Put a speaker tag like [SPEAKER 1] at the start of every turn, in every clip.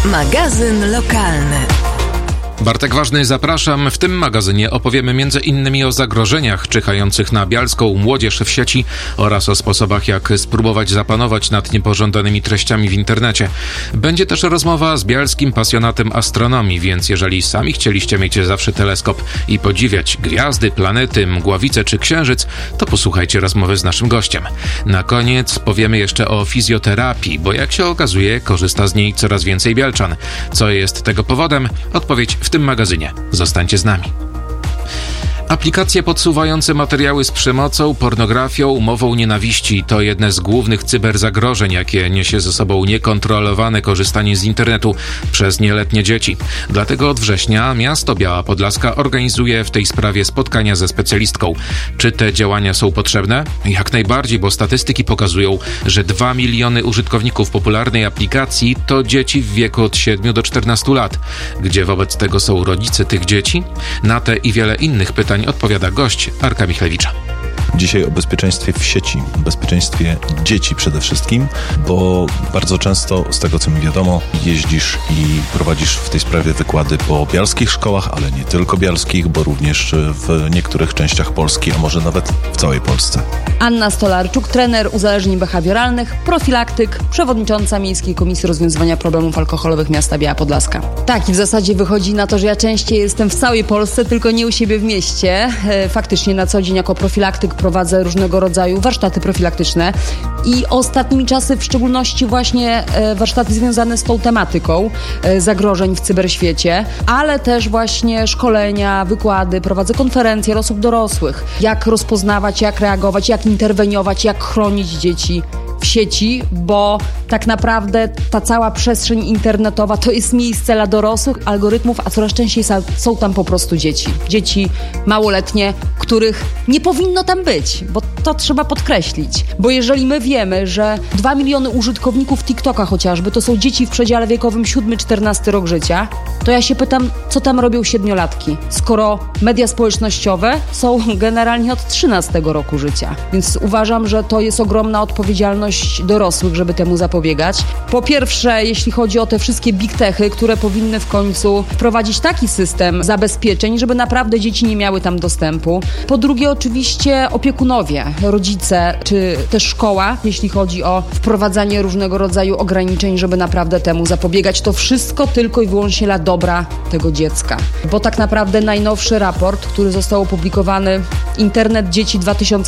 [SPEAKER 1] Magazyn lokalny.
[SPEAKER 2] Bartek Ważny, zapraszam. W tym magazynie opowiemy m.in. o zagrożeniach czyhających na bialską młodzież w sieci oraz o sposobach, jak spróbować zapanować nad niepożądanymi treściami w internecie. Będzie też rozmowa z bialskim pasjonatem astronomii, więc jeżeli sami chcieliście mieć zawsze teleskop i podziwiać gwiazdy, planety, mgławice czy księżyc, to posłuchajcie rozmowy z naszym gościem. Na koniec powiemy jeszcze o fizjoterapii, bo jak się okazuje, korzysta z niej coraz więcej bialczan. Co jest tego powodem? Odpowiedź w tym magazynie. Zostańcie z nami. Aplikacje podsuwające materiały z przemocą, pornografią, mową nienawiści to jedne z głównych cyberzagrożeń, jakie niesie ze sobą niekontrolowane korzystanie z internetu przez nieletnie dzieci. Dlatego od września miasto Biała Podlaska organizuje w tej sprawie spotkania ze specjalistką. Czy te działania są potrzebne? Jak najbardziej, bo statystyki pokazują, że 2 miliony użytkowników popularnej aplikacji to dzieci w wieku od 7 do 14 lat. Gdzie wobec tego są rodzice tych dzieci? Na te i wiele innych pytań odpowiada gość Arka Michlewicza.
[SPEAKER 3] Dzisiaj o bezpieczeństwie w sieci, bezpieczeństwie dzieci przede wszystkim, bo bardzo często, z tego co mi wiadomo, jeździsz i prowadzisz w tej sprawie wykłady po bialskich szkołach, ale nie tylko bialskich, bo również w niektórych częściach Polski, a może nawet w całej Polsce.
[SPEAKER 4] Anna Stolarczuk, trener uzależnień behawioralnych, profilaktyk, przewodnicząca Miejskiej Komisji Rozwiązywania Problemów Alkoholowych miasta Biała Podlaska. Tak, i w zasadzie wychodzi na to, że ja częściej jestem w całej Polsce, tylko nie u siebie w mieście. Faktycznie na co dzień jako profilaktyk prowadzę różnego rodzaju warsztaty profilaktyczne i ostatnimi czasy w szczególności właśnie warsztaty związane z tą tematyką zagrożeń w cyberświecie, ale też właśnie szkolenia, wykłady, prowadzę konferencje dla osób dorosłych. Jak rozpoznawać, jak reagować, jak interweniować, jak chronić dzieci w sieci, bo tak naprawdę ta cała przestrzeń internetowa to jest miejsce dla dorosłych algorytmów, a coraz częściej są tam po prostu dzieci. Dzieci małoletnie, których nie powinno tam być, bo to trzeba podkreślić. Bo jeżeli my wiemy, że 2 miliony użytkowników TikToka chociażby to są dzieci w przedziale wiekowym 7-14 rok życia, to ja się pytam, co tam robią 7-latki, skoro media społecznościowe są generalnie od 13 roku życia. Więc uważam, że to jest ogromna odpowiedzialność dorosłych, żeby temu zapobiegać. Po pierwsze, jeśli chodzi o te wszystkie big techy, które powinny w końcu wprowadzić taki system zabezpieczeń, żeby naprawdę dzieci nie miały tam dostępu. Po drugie, oczywiście opiekunowie, rodzice, czy też szkoła, jeśli chodzi o wprowadzanie różnego rodzaju ograniczeń, żeby naprawdę temu zapobiegać. To wszystko tylko i wyłącznie dla dobra tego dziecka. Bo tak naprawdę najnowszy raport, który został opublikowany, Internet Dzieci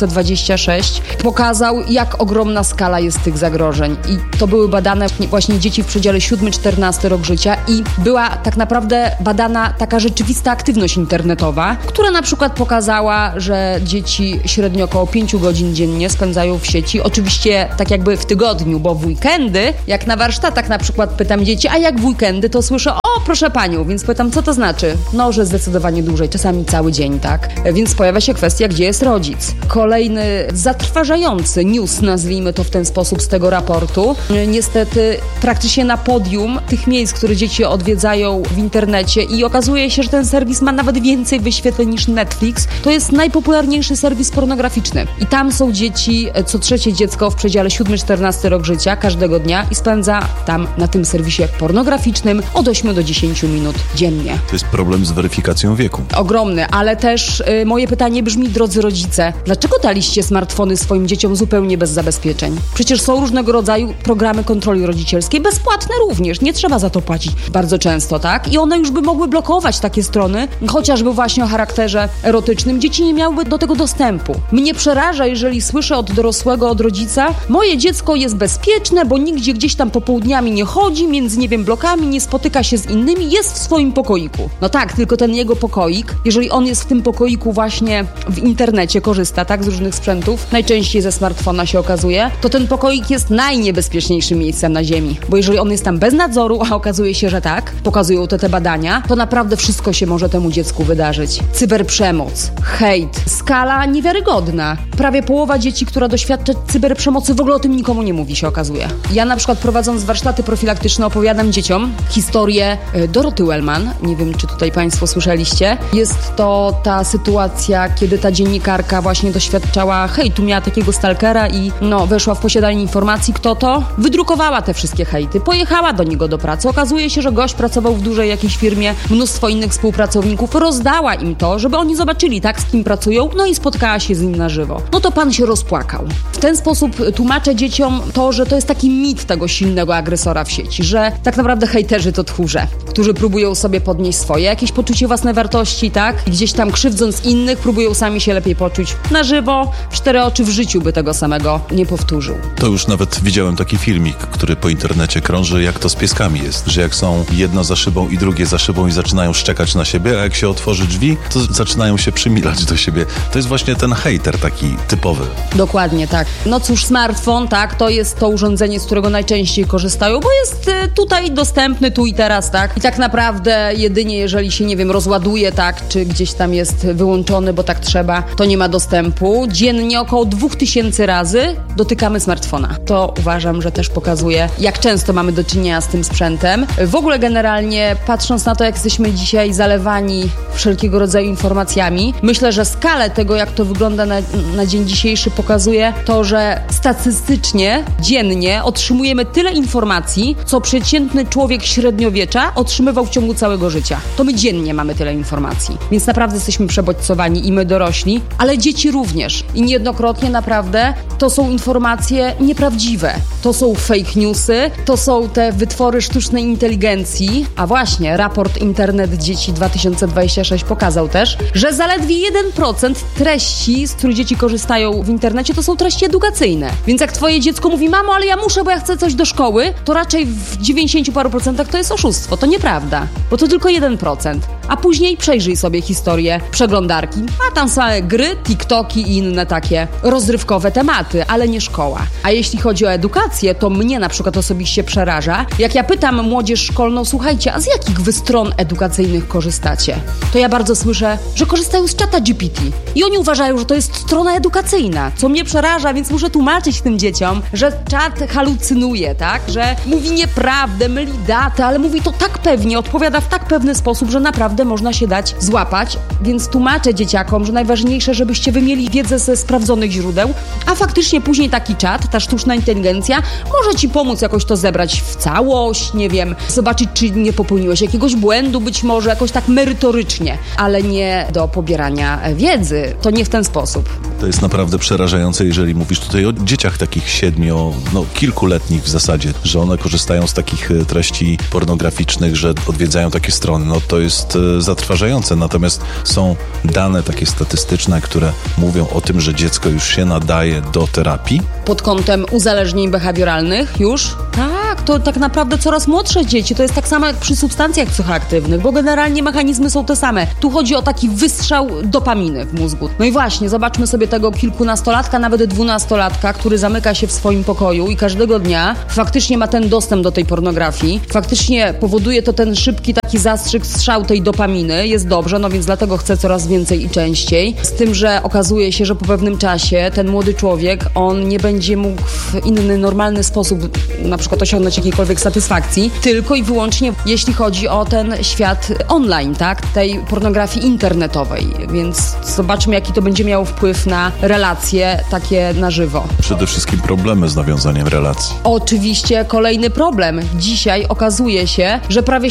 [SPEAKER 4] 2026, pokazał, jak ogromna skala jest tych zagrożeń. I to były badane właśnie dzieci w przedziale 7-14 rok życia i była tak naprawdę badana taka rzeczywista aktywność internetowa, która na przykład pokazała, że dzieci średnio około 5 godzin dziennie spędzają w sieci. Oczywiście tak jakby w tygodniu, bo w weekendy, jak na warsztatach na przykład pytam dzieci, a jak w weekendy, to słyszę, o proszę panią, więc pytam, co to znaczy? No, że zdecydowanie dłużej, czasami cały dzień, tak? Więc pojawia się kwestia, gdzie jest rodzic. Kolejny zatrważający news, nazwijmy to w ten sposób, z tego raportu. Niestety praktycznie na podium tych miejsc, które dzieci odwiedzają w internecie i okazuje się, że ten serwis ma nawet więcej wyświetleń niż Netflix. To jest najpopularniejszy serwis pornograficzny. I tam są dzieci, co trzecie dziecko w przedziale 7-14 rok życia każdego dnia i spędza tam na tym serwisie pornograficznym od 8 do 10 minut dziennie.
[SPEAKER 3] To jest problem z weryfikacją wieku.
[SPEAKER 4] Ogromny, ale też moje pytanie brzmi, drodzy rodzice, dlaczego daliście smartfony swoim dzieciom zupełnie bez zabezpieczeń? Przecież są różnego rodzaju programy kontroli rodzicielskiej, bezpłatne również, nie trzeba za to płacić bardzo często, tak? I one już by mogły blokować takie strony, chociażby właśnie o charakterze erotycznym. Dzieci nie miałyby do tego dostępu. Mnie przeraża, jeżeli słyszę od dorosłego, od rodzica, moje dziecko jest bezpieczne, bo nigdzie gdzieś tam popołudniami nie chodzi, między, nie wiem, blokami, nie spotyka się z innymi, jest w swoim pokoiku. No tak, tylko ten jego pokoik, jeżeli on jest w tym pokoiku właśnie w internecie, korzysta, tak, z różnych sprzętów, najczęściej ze smartfona się okazuje, to ten pokoik jest najniebezpieczniejszym miejscem na ziemi, bo jeżeli on jest tam bez nadzoru, a okazuje się, że tak, pokazują te badania, to naprawdę wszystko się może temu dziecku wydarzyć. Cyberprzemoc, hejt, skala niewiarygodna. Prawie połowa dzieci, która doświadcza cyberprzemocy, w ogóle o tym nikomu nie mówi, się okazuje. Ja na przykład prowadząc warsztaty profilaktyczne opowiadam dzieciom historię Doroty Wellman. Nie wiem, czy tutaj Państwo słyszeliście. Jest to ta sytuacja, kiedy ta dziennikarka właśnie doświadczała hejtu, miała takiego stalkera i weszła w posiadanie informacji, kto to. Wydrukowała te wszystkie hejty, pojechała do niego do pracy. Okazuje się, że gość pracował w dużej jakiejś firmie, mnóstwo innych współpracowników, rozdała im to, żeby oni zobaczyli, tak, z kim pracują, i spotkała się z nim na żywo. To pan się rozpłakał. W ten sposób tłumaczę dzieciom to, że to jest taki mit tego silnego agresora w sieci, że tak naprawdę hejterzy to tchórze, którzy próbują sobie podnieść swoje jakieś poczucie własnej wartości, tak? I gdzieś tam krzywdząc innych, próbują sami się lepiej poczuć na żywo, w cztery oczy w życiu by tego samego nie powtórzył.
[SPEAKER 3] To już nawet widziałem taki filmik, który po internecie krąży, jak to z pieskami jest, że jak są jedno za szybą i drugie za szybą i zaczynają szczekać na siebie, a jak się otworzy drzwi, to zaczynają się przymilać do siebie. To jest właśnie ten hejter taki typowy.
[SPEAKER 4] Dokładnie, tak. Cóż, smartfon, tak, to jest to urządzenie, z którego najczęściej korzystają, bo jest tutaj dostępny tu i teraz, tak. I tak naprawdę jedynie jeżeli się, rozładuje, tak, czy gdzieś tam jest wyłączony, bo tak trzeba, to nie ma dostępu. Dziennie około 2000 razy dotykamy smartfona. To uważam, że też pokazuje, jak często mamy do czynienia z tym sprzętem. W ogóle generalnie, patrząc na to, jak jesteśmy dzisiaj zalewani wszelkiego rodzaju informacjami, myślę, że skalę tego, jak to wygląda na dzień dzisiejszy, pokazuje to, że statystycznie dziennie otrzymujemy tyle informacji, co przeciętny człowiek średniowiecza otrzymywał w ciągu całego życia. To my dziennie mamy tyle informacji. Więc naprawdę jesteśmy przebodźcowani i my dorośli, ale dzieci również. I niejednokrotnie naprawdę to są informacje nieprawdziwe. To są fake newsy, to są te wytwory sztucznej inteligencji. A właśnie, raport Internet Dzieci 2026 pokazał też, że zaledwie 1% treści, z których dzieci korzystają w internecie, to są treści edukacyjne. Więc jak twoje dziecko mówi, mamo, ale ja muszę, bo ja chcę coś do szkoły, to raczej w 90 paru procentach to jest oszustwo. To nieprawda, bo to tylko 1%. A później przejrzyj sobie historię przeglądarki, a tam same gry, TikToki i inne takie rozrywkowe tematy, ale nie szkoła. A jeśli chodzi o edukację, to mnie na przykład osobiście przeraża, jak ja pytam młodzież szkolną, słuchajcie, a z jakich wy stron edukacyjnych korzystacie? To ja bardzo słyszę, że korzystają z czata GPT. I oni uważają, że to jest strona edukacyjna, co mnie przeraża, więc muszę tłumaczyć tym dzieciom, że czat halucynuje, tak? Że mówi nieprawdę, myli datę, ale mówi to tak pewnie, odpowiada w tak pewny sposób, że naprawdę można się dać złapać. Więc tłumaczę dzieciakom, że najważniejsze, żebyście wy mieli wiedzę ze sprawdzonych źródeł, a faktycznie później taki czat, ta sztuczna inteligencja może ci pomóc jakoś to zebrać w całość, zobaczyć, czy nie popełniłeś jakiegoś błędu, być może jakoś tak merytorycznie, ale nie do pobierania wiedzy. To nie w ten sposób.
[SPEAKER 3] To jest naprawdę przerażające, jeżeli mówisz tutaj o dzieciach takich kilkuletnich w zasadzie, że one korzystają z takich treści pornograficznych, że odwiedzają takie strony. To jest zatrważające. Natomiast są dane takie statystyczne, które mówią o tym, że dziecko już się nadaje do terapii.
[SPEAKER 4] Pod kątem uzależnień behawioralnych już? Tak, to tak naprawdę coraz młodsze dzieci. To jest tak samo jak przy substancjach psychoaktywnych, bo generalnie mechanizmy są te same. Tu chodzi o taki wystrzał dopaminy w mózgu. I właśnie, zobaczmy sobie tego kilkunastolatka, nawet 12-latka, który zamyka się w swoim pokoju i każdego dnia faktycznie ma ten dostęp do tej pornografii. Faktycznie powoduje to ten szybki taki zastrzyk, strzał tej dopaminy. Jest dobrze, więc dlatego chce coraz więcej i częściej. Z tym, że okazuje się, że po pewnym czasie ten młody człowiek, on nie będzie mógł w inny, normalny sposób na przykład osiągnąć jakiejkolwiek satysfakcji, tylko i wyłącznie jeśli chodzi o ten świat online, tak? Tej pornografii internetowej. Więc zobaczmy, jaki to będzie miało wpływ na relacje takie na żywo.
[SPEAKER 3] Przede wszystkim problemy z nawiązaniem relacji.
[SPEAKER 4] Oczywiście kolejny problem. Dzisiaj okazuje się, że prawie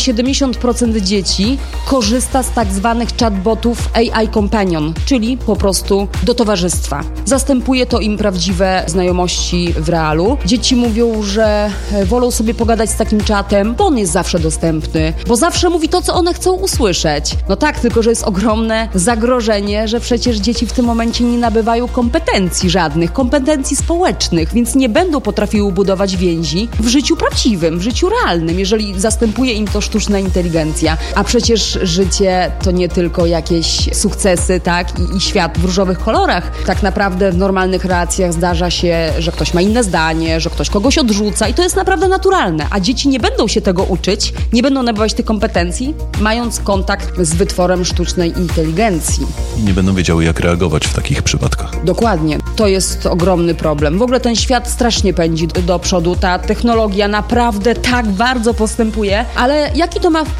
[SPEAKER 4] 70% dzieci korzysta z tak zwanych chatbotów AI Companion, czyli po prostu do towarzystwa. Zastępuje to im prawdziwe znajomości w realu. Dzieci mówią, że wolą sobie pogadać z takim czatem, bo on jest zawsze dostępny, bo zawsze mówi to, co one chcą usłyszeć. Tak, tylko że jest ogromne zagrożenie, że przecież dzieci w tym momencie nie nabywają kompetencji żadnych, kompetencji społecznych, więc nie będą potrafiły budować więzi w życiu prawdziwym, w życiu realnym, jeżeli zastępuje im to sztuczna inteligencja. A przecież życie to nie tylko jakieś sukcesy, tak? I świat w różowych kolorach. Tak naprawdę w normalnych relacjach zdarza się, że ktoś ma inne zdanie, że ktoś kogoś odrzuca i to jest naprawdę naturalne. A dzieci nie będą się tego uczyć, nie będą nabywać tych kompetencji, mając kontakt z wytworem sztucznej inteligencji.
[SPEAKER 3] Nie będą wiedziały, jak reagować w takich przypadkach.
[SPEAKER 4] Dokładnie. To jest ogromny problem. W ogóle ten świat strasznie pędzi do przodu. Ta technologia naprawdę tak bardzo postępuje, ale jaki to ma wpływ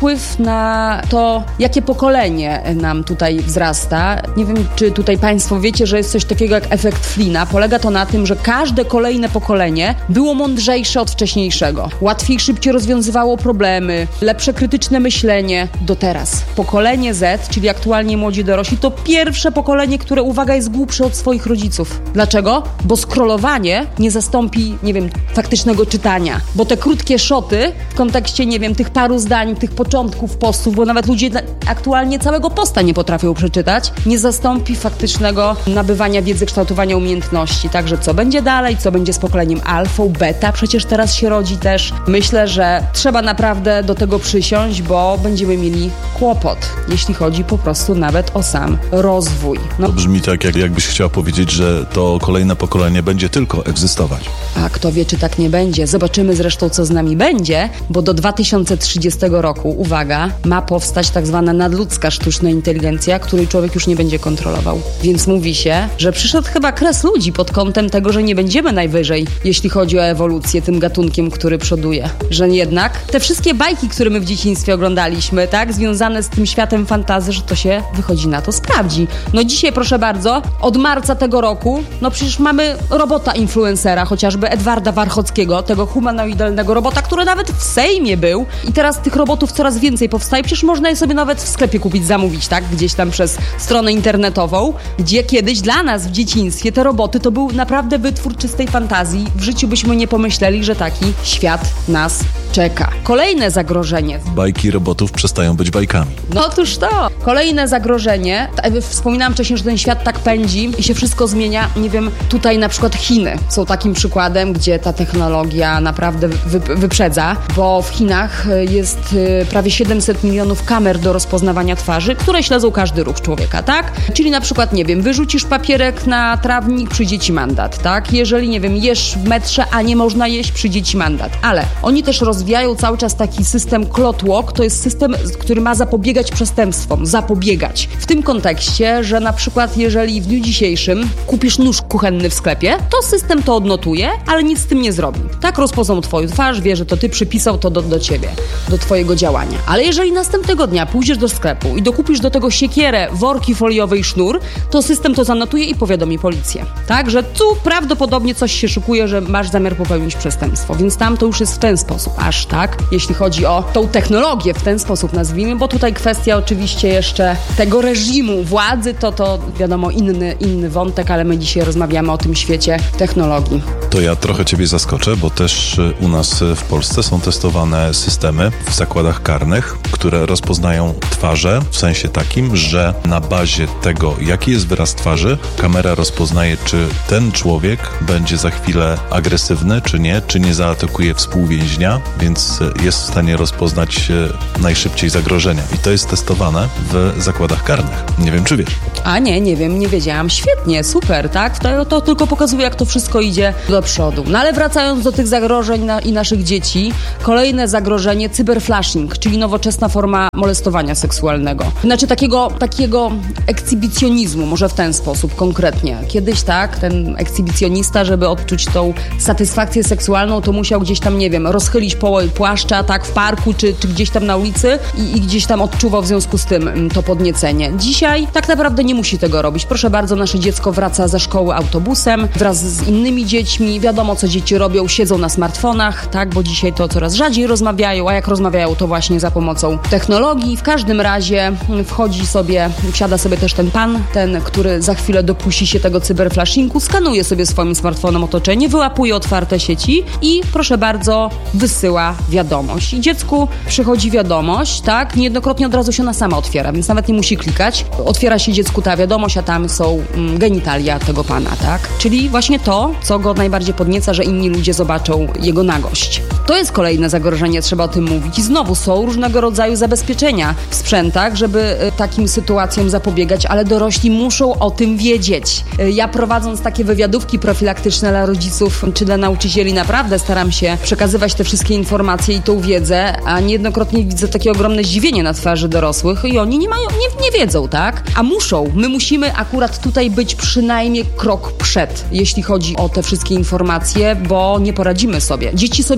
[SPEAKER 4] wpływ na to, jakie pokolenie nam tutaj wzrasta. Nie wiem, czy tutaj Państwo wiecie, że jest coś takiego jak efekt Flina. Polega to na tym, że każde kolejne pokolenie było mądrzejsze od wcześniejszego. Łatwiej, szybciej rozwiązywało problemy, lepsze krytyczne myślenie. Do teraz. Pokolenie Z, czyli aktualnie młodzi dorośli, to pierwsze pokolenie, które, uwaga, jest głupsze od swoich rodziców. Dlaczego? Bo scrollowanie nie zastąpi, faktycznego czytania. Bo te krótkie szoty w kontekście, tych paru zdań, tych początków postów, bo nawet ludzie aktualnie całego posta nie potrafią przeczytać, nie zastąpi faktycznego nabywania wiedzy, kształtowania umiejętności. Także co będzie dalej, co będzie z pokoleniem alfą, beta, przecież teraz się rodzi też. Myślę, że trzeba naprawdę do tego przysiąść, bo będziemy mieli kłopot, jeśli chodzi po prostu nawet o sam rozwój.
[SPEAKER 3] To brzmi tak, jakbyś chciała powiedzieć, że to kolejne pokolenie będzie tylko egzystować.
[SPEAKER 4] A kto wie, czy tak nie będzie. Zobaczymy zresztą, co z nami będzie, bo do 2030 roku, uwaga, ma powstać tak zwana nadludzka sztuczna inteligencja, której człowiek już nie będzie kontrolował. Więc mówi się, że przyszedł chyba kres ludzi pod kątem tego, że nie będziemy najwyżej, jeśli chodzi o ewolucję, tym gatunkiem, który przoduje. Że jednak te wszystkie bajki, które my w dzieciństwie oglądaliśmy, tak, związane z tym światem fantazji, że to się, wychodzi na to, sprawdzi. Dzisiaj, proszę bardzo, od marca tego roku, przecież mamy robota influencera, chociażby Edwarda Warchockiego, tego humanoidalnego robota, który nawet w Sejmie był i teraz tych robotów coraz więcej powstaje. Przecież można je sobie nawet w sklepie kupić, zamówić, tak? Gdzieś tam przez stronę internetową, gdzie kiedyś dla nas w dzieciństwie te roboty to był naprawdę wytwór czystej fantazji. W życiu byśmy nie pomyśleli, że taki świat nas czeka. Kolejne zagrożenie.
[SPEAKER 3] Bajki robotów przestają być bajkami.
[SPEAKER 4] Otóż to. Kolejne zagrożenie. Wspominałam wcześniej, że ten świat tak pędzi i się wszystko zmienia. Tutaj na przykład Chiny są takim przykładem, gdzie ta technologia naprawdę wyprzedza, bo w Chinach jest prawie 700 milionów kamer do rozpoznawania twarzy, które śledzą każdy ruch człowieka, tak? Czyli na przykład, wyrzucisz papierek na trawnik, przyjdzie ci mandat, tak? Jeżeli, jesz w metrze, a nie można jeść, przyjdzie ci mandat. Ale oni też rozwijają cały czas taki system Clockwork, to jest system, który ma zapobiegać przestępstwom, w tym kontekście, że na przykład jeżeli w dniu dzisiejszym kupisz nóż kuchenny w sklepie, to system to odnotuje, ale nic z tym nie zrobi. Tak rozpoznał twoją twarz, wie, że to ty przypisał to do ciebie, do twojego działania. Ale jeżeli następnego dnia pójdziesz do sklepu i dokupisz do tego siekierę, worki foliowe i sznur, to system to zanotuje i powiadomi policję. Tak, że tu prawdopodobnie coś się szykuje, że masz zamiar popełnić przestępstwo. Więc tam to już jest w ten sposób, aż tak, jeśli chodzi o tą technologię, w ten sposób nazwijmy, bo tutaj kwestia oczywiście jeszcze tego reżimu władzy, to wiadomo inny wątek, ale my dzisiaj rozmawiamy o tym świecie technologii.
[SPEAKER 3] To ja trochę ciebie zaskoczę, bo też u nas w Polsce są testowane systemy w zakładach karnych, które rozpoznają twarze w sensie takim, że na bazie tego, jaki jest wyraz twarzy, kamera rozpoznaje, czy ten człowiek będzie za chwilę agresywny, czy nie zaatakuje współwięźnia, więc jest w stanie rozpoznać najszybciej zagrożenia. I to jest testowane w zakładach karnych. Nie wiem, czy wiesz.
[SPEAKER 4] A nie wiem, nie wiedziałam. Świetnie, super, tak? To tylko pokazuje, jak to wszystko idzie do przodu. Ale wracając do tych zagrożeń i naszych dzieci, kolejne zagrożenie, cyberflashing, czyli nowoczesna forma molestowania seksualnego. Znaczy takiego ekshibicjonizmu, może w ten sposób konkretnie. Kiedyś ten ekshibicjonista, żeby odczuć tą satysfakcję seksualną, to musiał gdzieś tam, rozchylić połowę płaszcza, tak, w parku, czy gdzieś tam na ulicy i gdzieś tam odczuwał w związku z tym to podniecenie. Dzisiaj tak naprawdę nie musi tego robić. Proszę bardzo, nasze dziecko wraca ze szkoły autobusem wraz z innymi dziećmi. Wiadomo, co dzieci robią, siedzą na smartfonach, tak, bo dzisiaj to coraz rzadziej rozmawiają, a jak rozmawiają, to właśnie za pomocą technologii. W każdym razie wsiada sobie też ten, który za chwilę dopuści się tego cyberflashingu, skanuje sobie swoim smartfonem otoczenie, wyłapuje otwarte sieci i proszę bardzo, wysyła wiadomość. I dziecku przychodzi wiadomość, tak, niejednokrotnie od razu się ona sama otwiera, więc nawet nie musi klikać. Otwiera się dziecku ta wiadomość, a tam są genitalia tego pana, tak? Czyli właśnie to, co go najbardziej podnieca, że inni ludzie zobaczą jego nagość. To jest kolejne zagrożenie, trzeba o tym mówić. I znowu są różnego rodzaju zabezpieczenia w sprzętach, żeby takim sytuacjom zapobiegać, ale dorośli muszą o tym wiedzieć. Ja prowadząc takie wywiadówki profilaktyczne dla rodziców czy dla nauczycieli, naprawdę staram się przekazywać te wszystkie informacje i tą wiedzę, a niejednokrotnie widzę takie ogromne zdziwienie na twarzy dorosłych i oni nie wiedzą, tak? A muszą. My musimy akurat tutaj być przynajmniej krok przed, jeśli chodzi o te wszystkie informacje, bo nie poradzimy sobie. Dzieci sobie same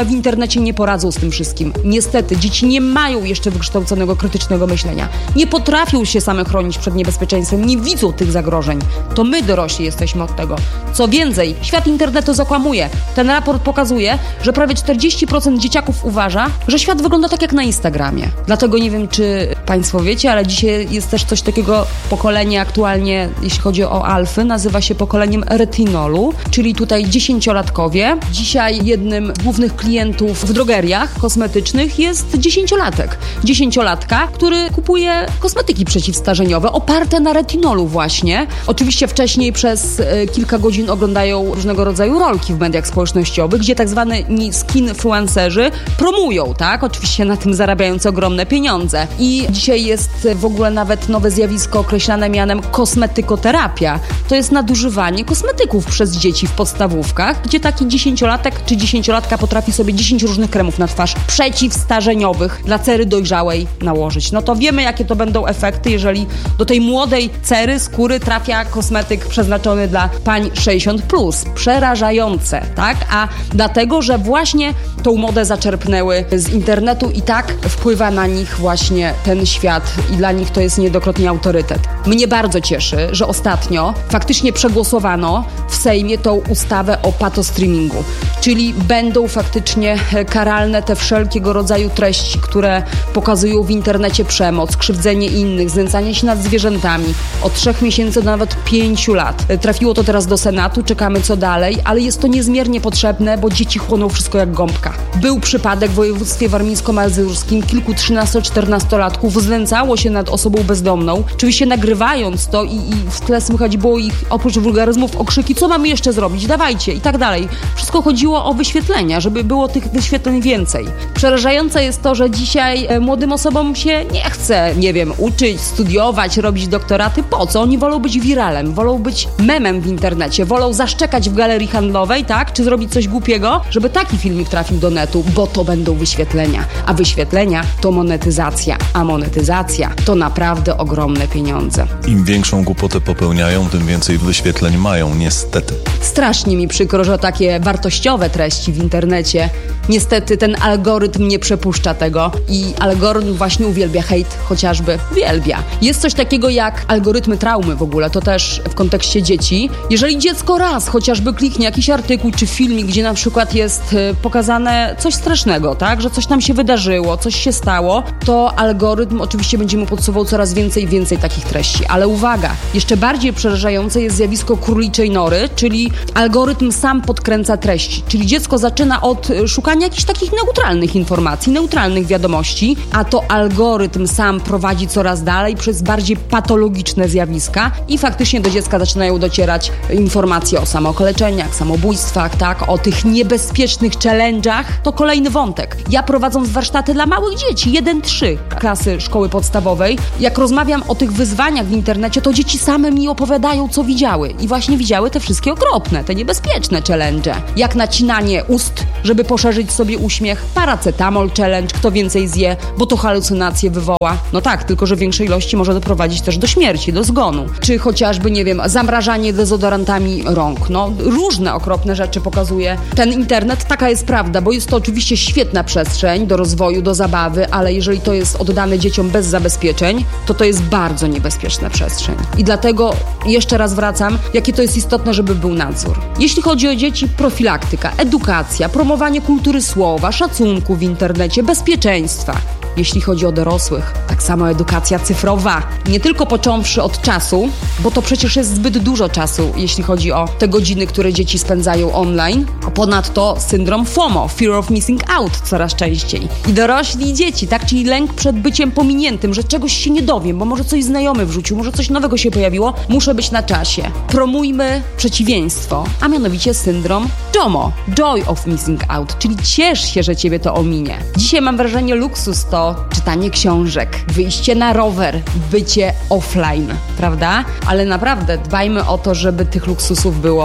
[SPEAKER 4] w internecie nie poradzą z tym wszystkim. Niestety, dzieci nie mają jeszcze wykształconego krytycznego myślenia. Nie potrafią się same chronić przed niebezpieczeństwem, nie widzą tych zagrożeń. To my dorośli jesteśmy od tego. Co więcej, świat internetu zakłamuje. Ten raport pokazuje, że prawie 40% dzieciaków uważa, że świat wygląda tak jak na Instagramie. Dlatego nie wiem, czy Państwo wiecie, ale dzisiaj jest też coś takiego, pokolenie aktualnie, jeśli chodzi o alfy, nazywa się pokoleniem retinolu, czyli tutaj 10-latkowie. Dzisiaj jednym z głównych klientów w drogeriach kosmetycznych jest 10-latek. 10-latka, który kupuje kosmetyki przeciwstarzeniowe oparte na retinolu właśnie. Oczywiście wcześniej przez kilka godzin oglądają różnego rodzaju rolki w mediach społecznościowych, gdzie tak zwani skinfluencerzy promują, tak? Oczywiście na tym zarabiając ogromne pieniądze. I dzisiaj jest w ogóle nawet nowe zjawisko określane mianem kosmetykoterapia. To jest nadużywanie kosmetyków przez dzieci w podstawówkach, gdzie taki 10-latek czy 10-latka potrafi sobie 10 różnych kremów na twarz przeciwstarzeniowych dla cery dojrzałej nałożyć. No to wiemy, jakie to będą efekty, jeżeli do tej młodej cery, skóry trafia kosmetyk przeznaczony dla pań 60+. Przerażające, tak? A dlatego, że właśnie tą modę zaczerpnęły z internetu i tak wpływa na nich właśnie ten świat i dla nich to jest niejednokrotnie autorytet. Mnie bardzo cieszy, że ostatnio faktycznie przegłosowano w Sejmie tą ustawę o patostreamingu, czyli będą faktycznie karalne te wszelkiego rodzaju treści, które pokazują w internecie przemoc, krzywdzenie innych, znęcanie się nad zwierzętami od 3 miesięcy do nawet 5 lat. Trafiło to teraz do Senatu, czekamy co dalej, ale jest to niezmiernie potrzebne, bo dzieci chłoną wszystko jak gąbka. Był przypadek w województwie warmińsko-mazurskim, kilku 13-14-latków znęcało się nad osobą bezdomną, oczywiście nagrywając to i w tle słychać było ich oprócz wulgaryzmów okrzyki, co mamy jeszcze zrobić, dawajcie i tak dalej. Wszystko chodziło o wyświetlenia, żeby było tych wyświetleń więcej. Przerażające jest to, że dzisiaj młodym osobom się nie chce, nie wiem, uczyć, studiować, robić doktoraty. Po co? Oni wolą być wiralem, wolą być memem w internecie, wolą zaszczekać w galerii handlowej, tak? Czy zrobić coś głupiego, żeby taki filmik trafił do netu, bo to będą wyświetlenia. A wyświetlenia to monetyzacja, a monetyzacja to naprawdę ogromne pieniądze.
[SPEAKER 3] Im większą głupotę popełniają, tym więcej wyświetleń mają, niestety.
[SPEAKER 4] Strasznie mi przykro, że takie wartościowe treści w internecie, niestety ten algorytm nie przepuszcza tego i algorytm właśnie uwielbia hejt, chociażby uwielbia. Jest coś takiego jak algorytmy traumy w ogóle, to też w kontekście dzieci. Jeżeli dziecko raz chociażby kliknie jakiś artykuł czy filmik, gdzie na przykład jest pokazane coś strasznego, tak, że coś tam się wydarzyło, coś się stało, to algorytm oczywiście będzie mu podsuwał coraz więcej i więcej takich treści. Ale uwaga, jeszcze bardziej przerażające jest zjawisko króliczej nory, czyli algorytm sam podkręca treści, czyli dziecko zaczyna od szukania jakichś takich neutralnych informacji, neutralnych wiadomości, a to algorytm sam prowadzi coraz dalej przez bardziej patologiczne zjawiska i faktycznie do dziecka zaczynają docierać informacje o samookaleczeniach, samobójstwach, tak, o tych niebezpiecznych challenge'ach. To kolejny wątek. Ja prowadząc warsztaty dla małych dzieci, 1-3 klasy szkoły podstawowej, jak rozmawiam o tych wyzwaniach w internecie, to dzieci same mi opowiadają, co widziały. I właśnie widziały te wszystkie okropne, te niebezpieczne challenge. Jak nacinanie ust, żeby poszerzyć sobie uśmiech, paracetamol challenge, kto więcej zje, bo to halucynacje wywoła. No tak, tylko że w większej ilości może doprowadzić też do śmierci, do zgonu. Czy chociażby, nie wiem, zamrażanie dezodorantami rąk. No, różne okropne rzeczy pokazuje ten internet. Taka jest prawda, bo jest to oczywiście świetna przestrzeń do rozwoju, do zabawy, ale jeżeli to jest oddane dzieciom bez zabezpieczeń, to jest bardzo niebezpieczna przestrzeń. I dlatego jeszcze raz wracam, jakie to jest istotne, żeby był nadzór. Jeśli chodzi o dzieci, profilaktyka, edukacja, promowanie kultury słowa, szacunku w internecie, bezpieczeństwa. Jeśli chodzi o dorosłych, tak samo edukacja cyfrowa. Nie tylko począwszy od czasu, bo to przecież jest zbyt dużo czasu, jeśli chodzi o te godziny, które dzieci spędzają online. A ponadto syndrom FOMO, Fear of Missing Out coraz częściej. I dorośli i dzieci, tak? Czyli lęk przed byciem pominiętym, że czegoś się nie dowiem, bo może coś znajomy wrzucił, może coś nowego się pojawiło, muszę być na czasie. Promujmy przeciwieństwo, a mianowicie syndrom JOMO, Joy of Missing Out, czyli ciesz się, że ciebie to ominie. Dzisiaj mam wrażenie, luksus to czytanie książek, wyjście na rower, bycie offline, prawda? Ale naprawdę dbajmy o to, żeby tych luksusów było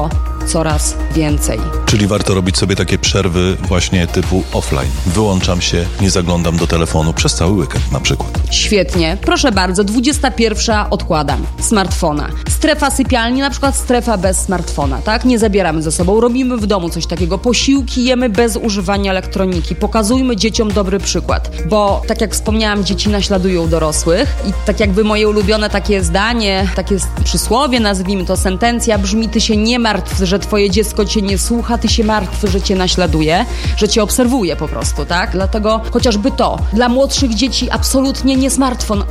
[SPEAKER 4] coraz więcej.
[SPEAKER 3] Czyli warto robić sobie takie przerwy właśnie typu offline. Wyłączam się, nie zaglądam do telefonu przez cały weekend na przykład.
[SPEAKER 4] Świetnie. Proszę bardzo, 21 odkładam smartfona. Strefa sypialni, na przykład strefa bez smartfona, tak? Nie zabieramy ze sobą, robimy w domu coś takiego. Posiłki jemy bez używania elektroniki. Pokazujmy dzieciom dobry przykład, bo tak jak wspomniałam, dzieci naśladują dorosłych i tak jakby moje ulubione takie zdanie, takie przysłowie, nazwijmy to sentencja, brzmi: ty się nie martw, że twoje dziecko cię nie słucha, ty się martw, że cię naśladuje, że cię obserwuje po prostu, tak? Dlatego chociażby to. Dla młodszych dzieci absolutnie nie smartfon.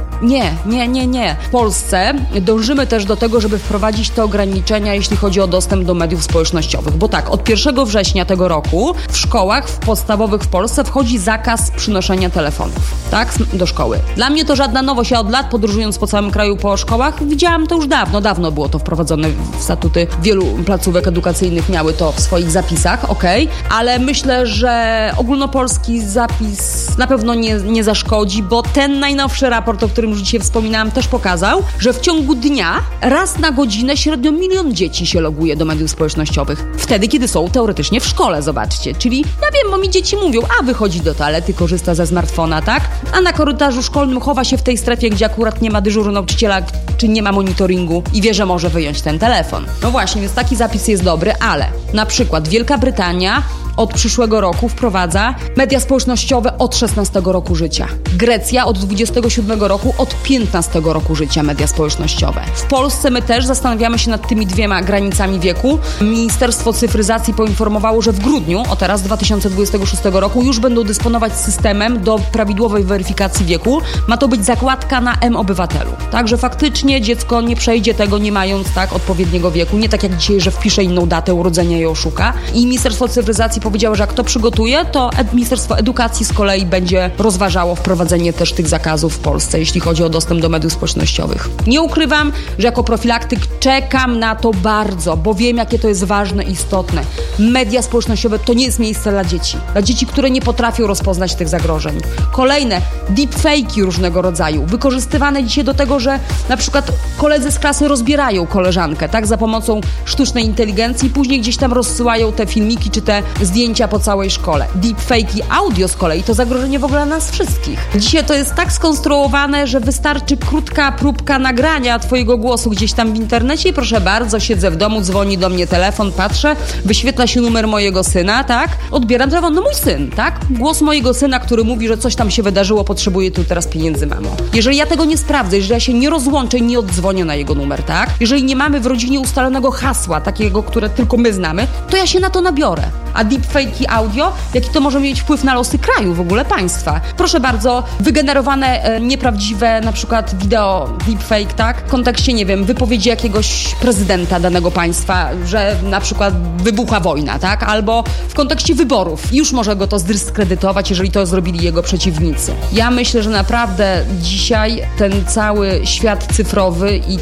[SPEAKER 4] Nie. W Polsce dążymy też do tego, żeby wprowadzić te ograniczenia, jeśli chodzi o dostęp do mediów społecznościowych. Bo tak, od 1 września tego roku w szkołach podstawowych w Polsce wchodzi zakaz przynoszenia telefonów, tak? Do szkoły. Dla mnie to żadna nowość. Ja od lat podróżując po całym kraju po szkołach widziałam to już dawno było to wprowadzone w statuty. Wielu placówek edukacyjnych miały to w swoich zapisach, ale myślę, że ogólnopolski zapis na pewno nie zaszkodzi, bo ten najnowszy raport, o którym już dzisiaj wspominałam, też pokazał, że w ciągu dnia raz na godzinę średnio 1 milion dzieci się loguje do mediów społecznościowych. Wtedy, kiedy są teoretycznie w szkole, zobaczcie. Czyli ja wiem, bo mi dzieci mówią, wychodzi do toalety, korzysta ze smartfona, tak? A na korytarzu szkolnym chowa się w tej strefie, gdzie akurat nie ma dyżuru nauczyciela, czy nie ma monitoringu i wie, że może wyjąć ten telefon. No właśnie, więc taki zapis jest dobry, ale na przykład Wielka Brytania od przyszłego roku wprowadza media społecznościowe od 16 roku życia. Grecja od 27 roku, od 15 roku życia media społecznościowe. W Polsce my też zastanawiamy się nad tymi 2 granicami wieku. Ministerstwo Cyfryzacji poinformowało, że w grudniu, teraz 2026 roku, już będą dysponować systemem do prawidłowej weryfikacji wieku. Ma to być zakładka na M-Obywatelu. Także faktycznie dziecko nie przejdzie tego, nie mając odpowiedniego wieku. Nie tak jak dzisiaj, że wpisze inną datę urodzenia i oszuka. I Ministerstwo Cyfryzacji powiedziało, że jak to przygotuje, to Ministerstwo Edukacji z kolei będzie rozważało wprowadzenie też tych zakazów w Polsce, jeśli chodzi o dostęp do mediów społecznościowych. Nie ukrywam, że jako profilaktyk czekam na to bardzo, bo wiem, jakie to jest ważne i istotne. Media społecznościowe to nie jest miejsce dla dzieci. Dla dzieci, które nie potrafią rozpoznać tych zagrożeń. Kolejne, deepfake'i różnego rodzaju, wykorzystywane dzisiaj do tego, że na przykład koledzy z klasy rozbierają koleżankę, tak, za pomocą sztucznej inteligencji i później gdzieś tam rozsyłają te filmiki czy te zdjęcia po całej szkole. Deepfake'i audio z kolei to zagrożenie w ogóle nas wszystkich. Dzisiaj to jest tak skonstruowane, że wystarczy krótka próbka nagrania twojego głosu gdzieś tam w internecie i proszę bardzo, siedzę w domu, dzwoni do mnie telefon, patrzę, wyświetla się numer mojego syna, tak? Odbieram telefon, no mój syn, tak? Głos mojego syna, który mówi, że coś tam się wydarzyło, potrzebuje tu teraz pieniędzy, mamo. Jeżeli ja tego nie sprawdzę, jeżeli ja się nie rozłączę i nie oddzwonię na jego numer, tak? Jeżeli nie mamy w rodzinie ustalonego hasła, takiego, które tylko my znamy, to ja się na to nabiorę. A deepfake'i audio, jaki to może mieć wpływ na losy kraju, w ogóle państwa. Proszę bardzo, wygenerowane nieprawdziwe na przykład wideo deepfake, tak? W kontekście, nie wiem, wypowiedzi jakiegoś prezydenta danego państwa, że na przykład wybuchła wojna, tak? Albo w kontekście wyborów. Już może go to zdyskredytować, jeżeli to zrobili jego przeciwnicy. Ja myślę, że naprawdę dzisiaj ten cały świat cyfrowy i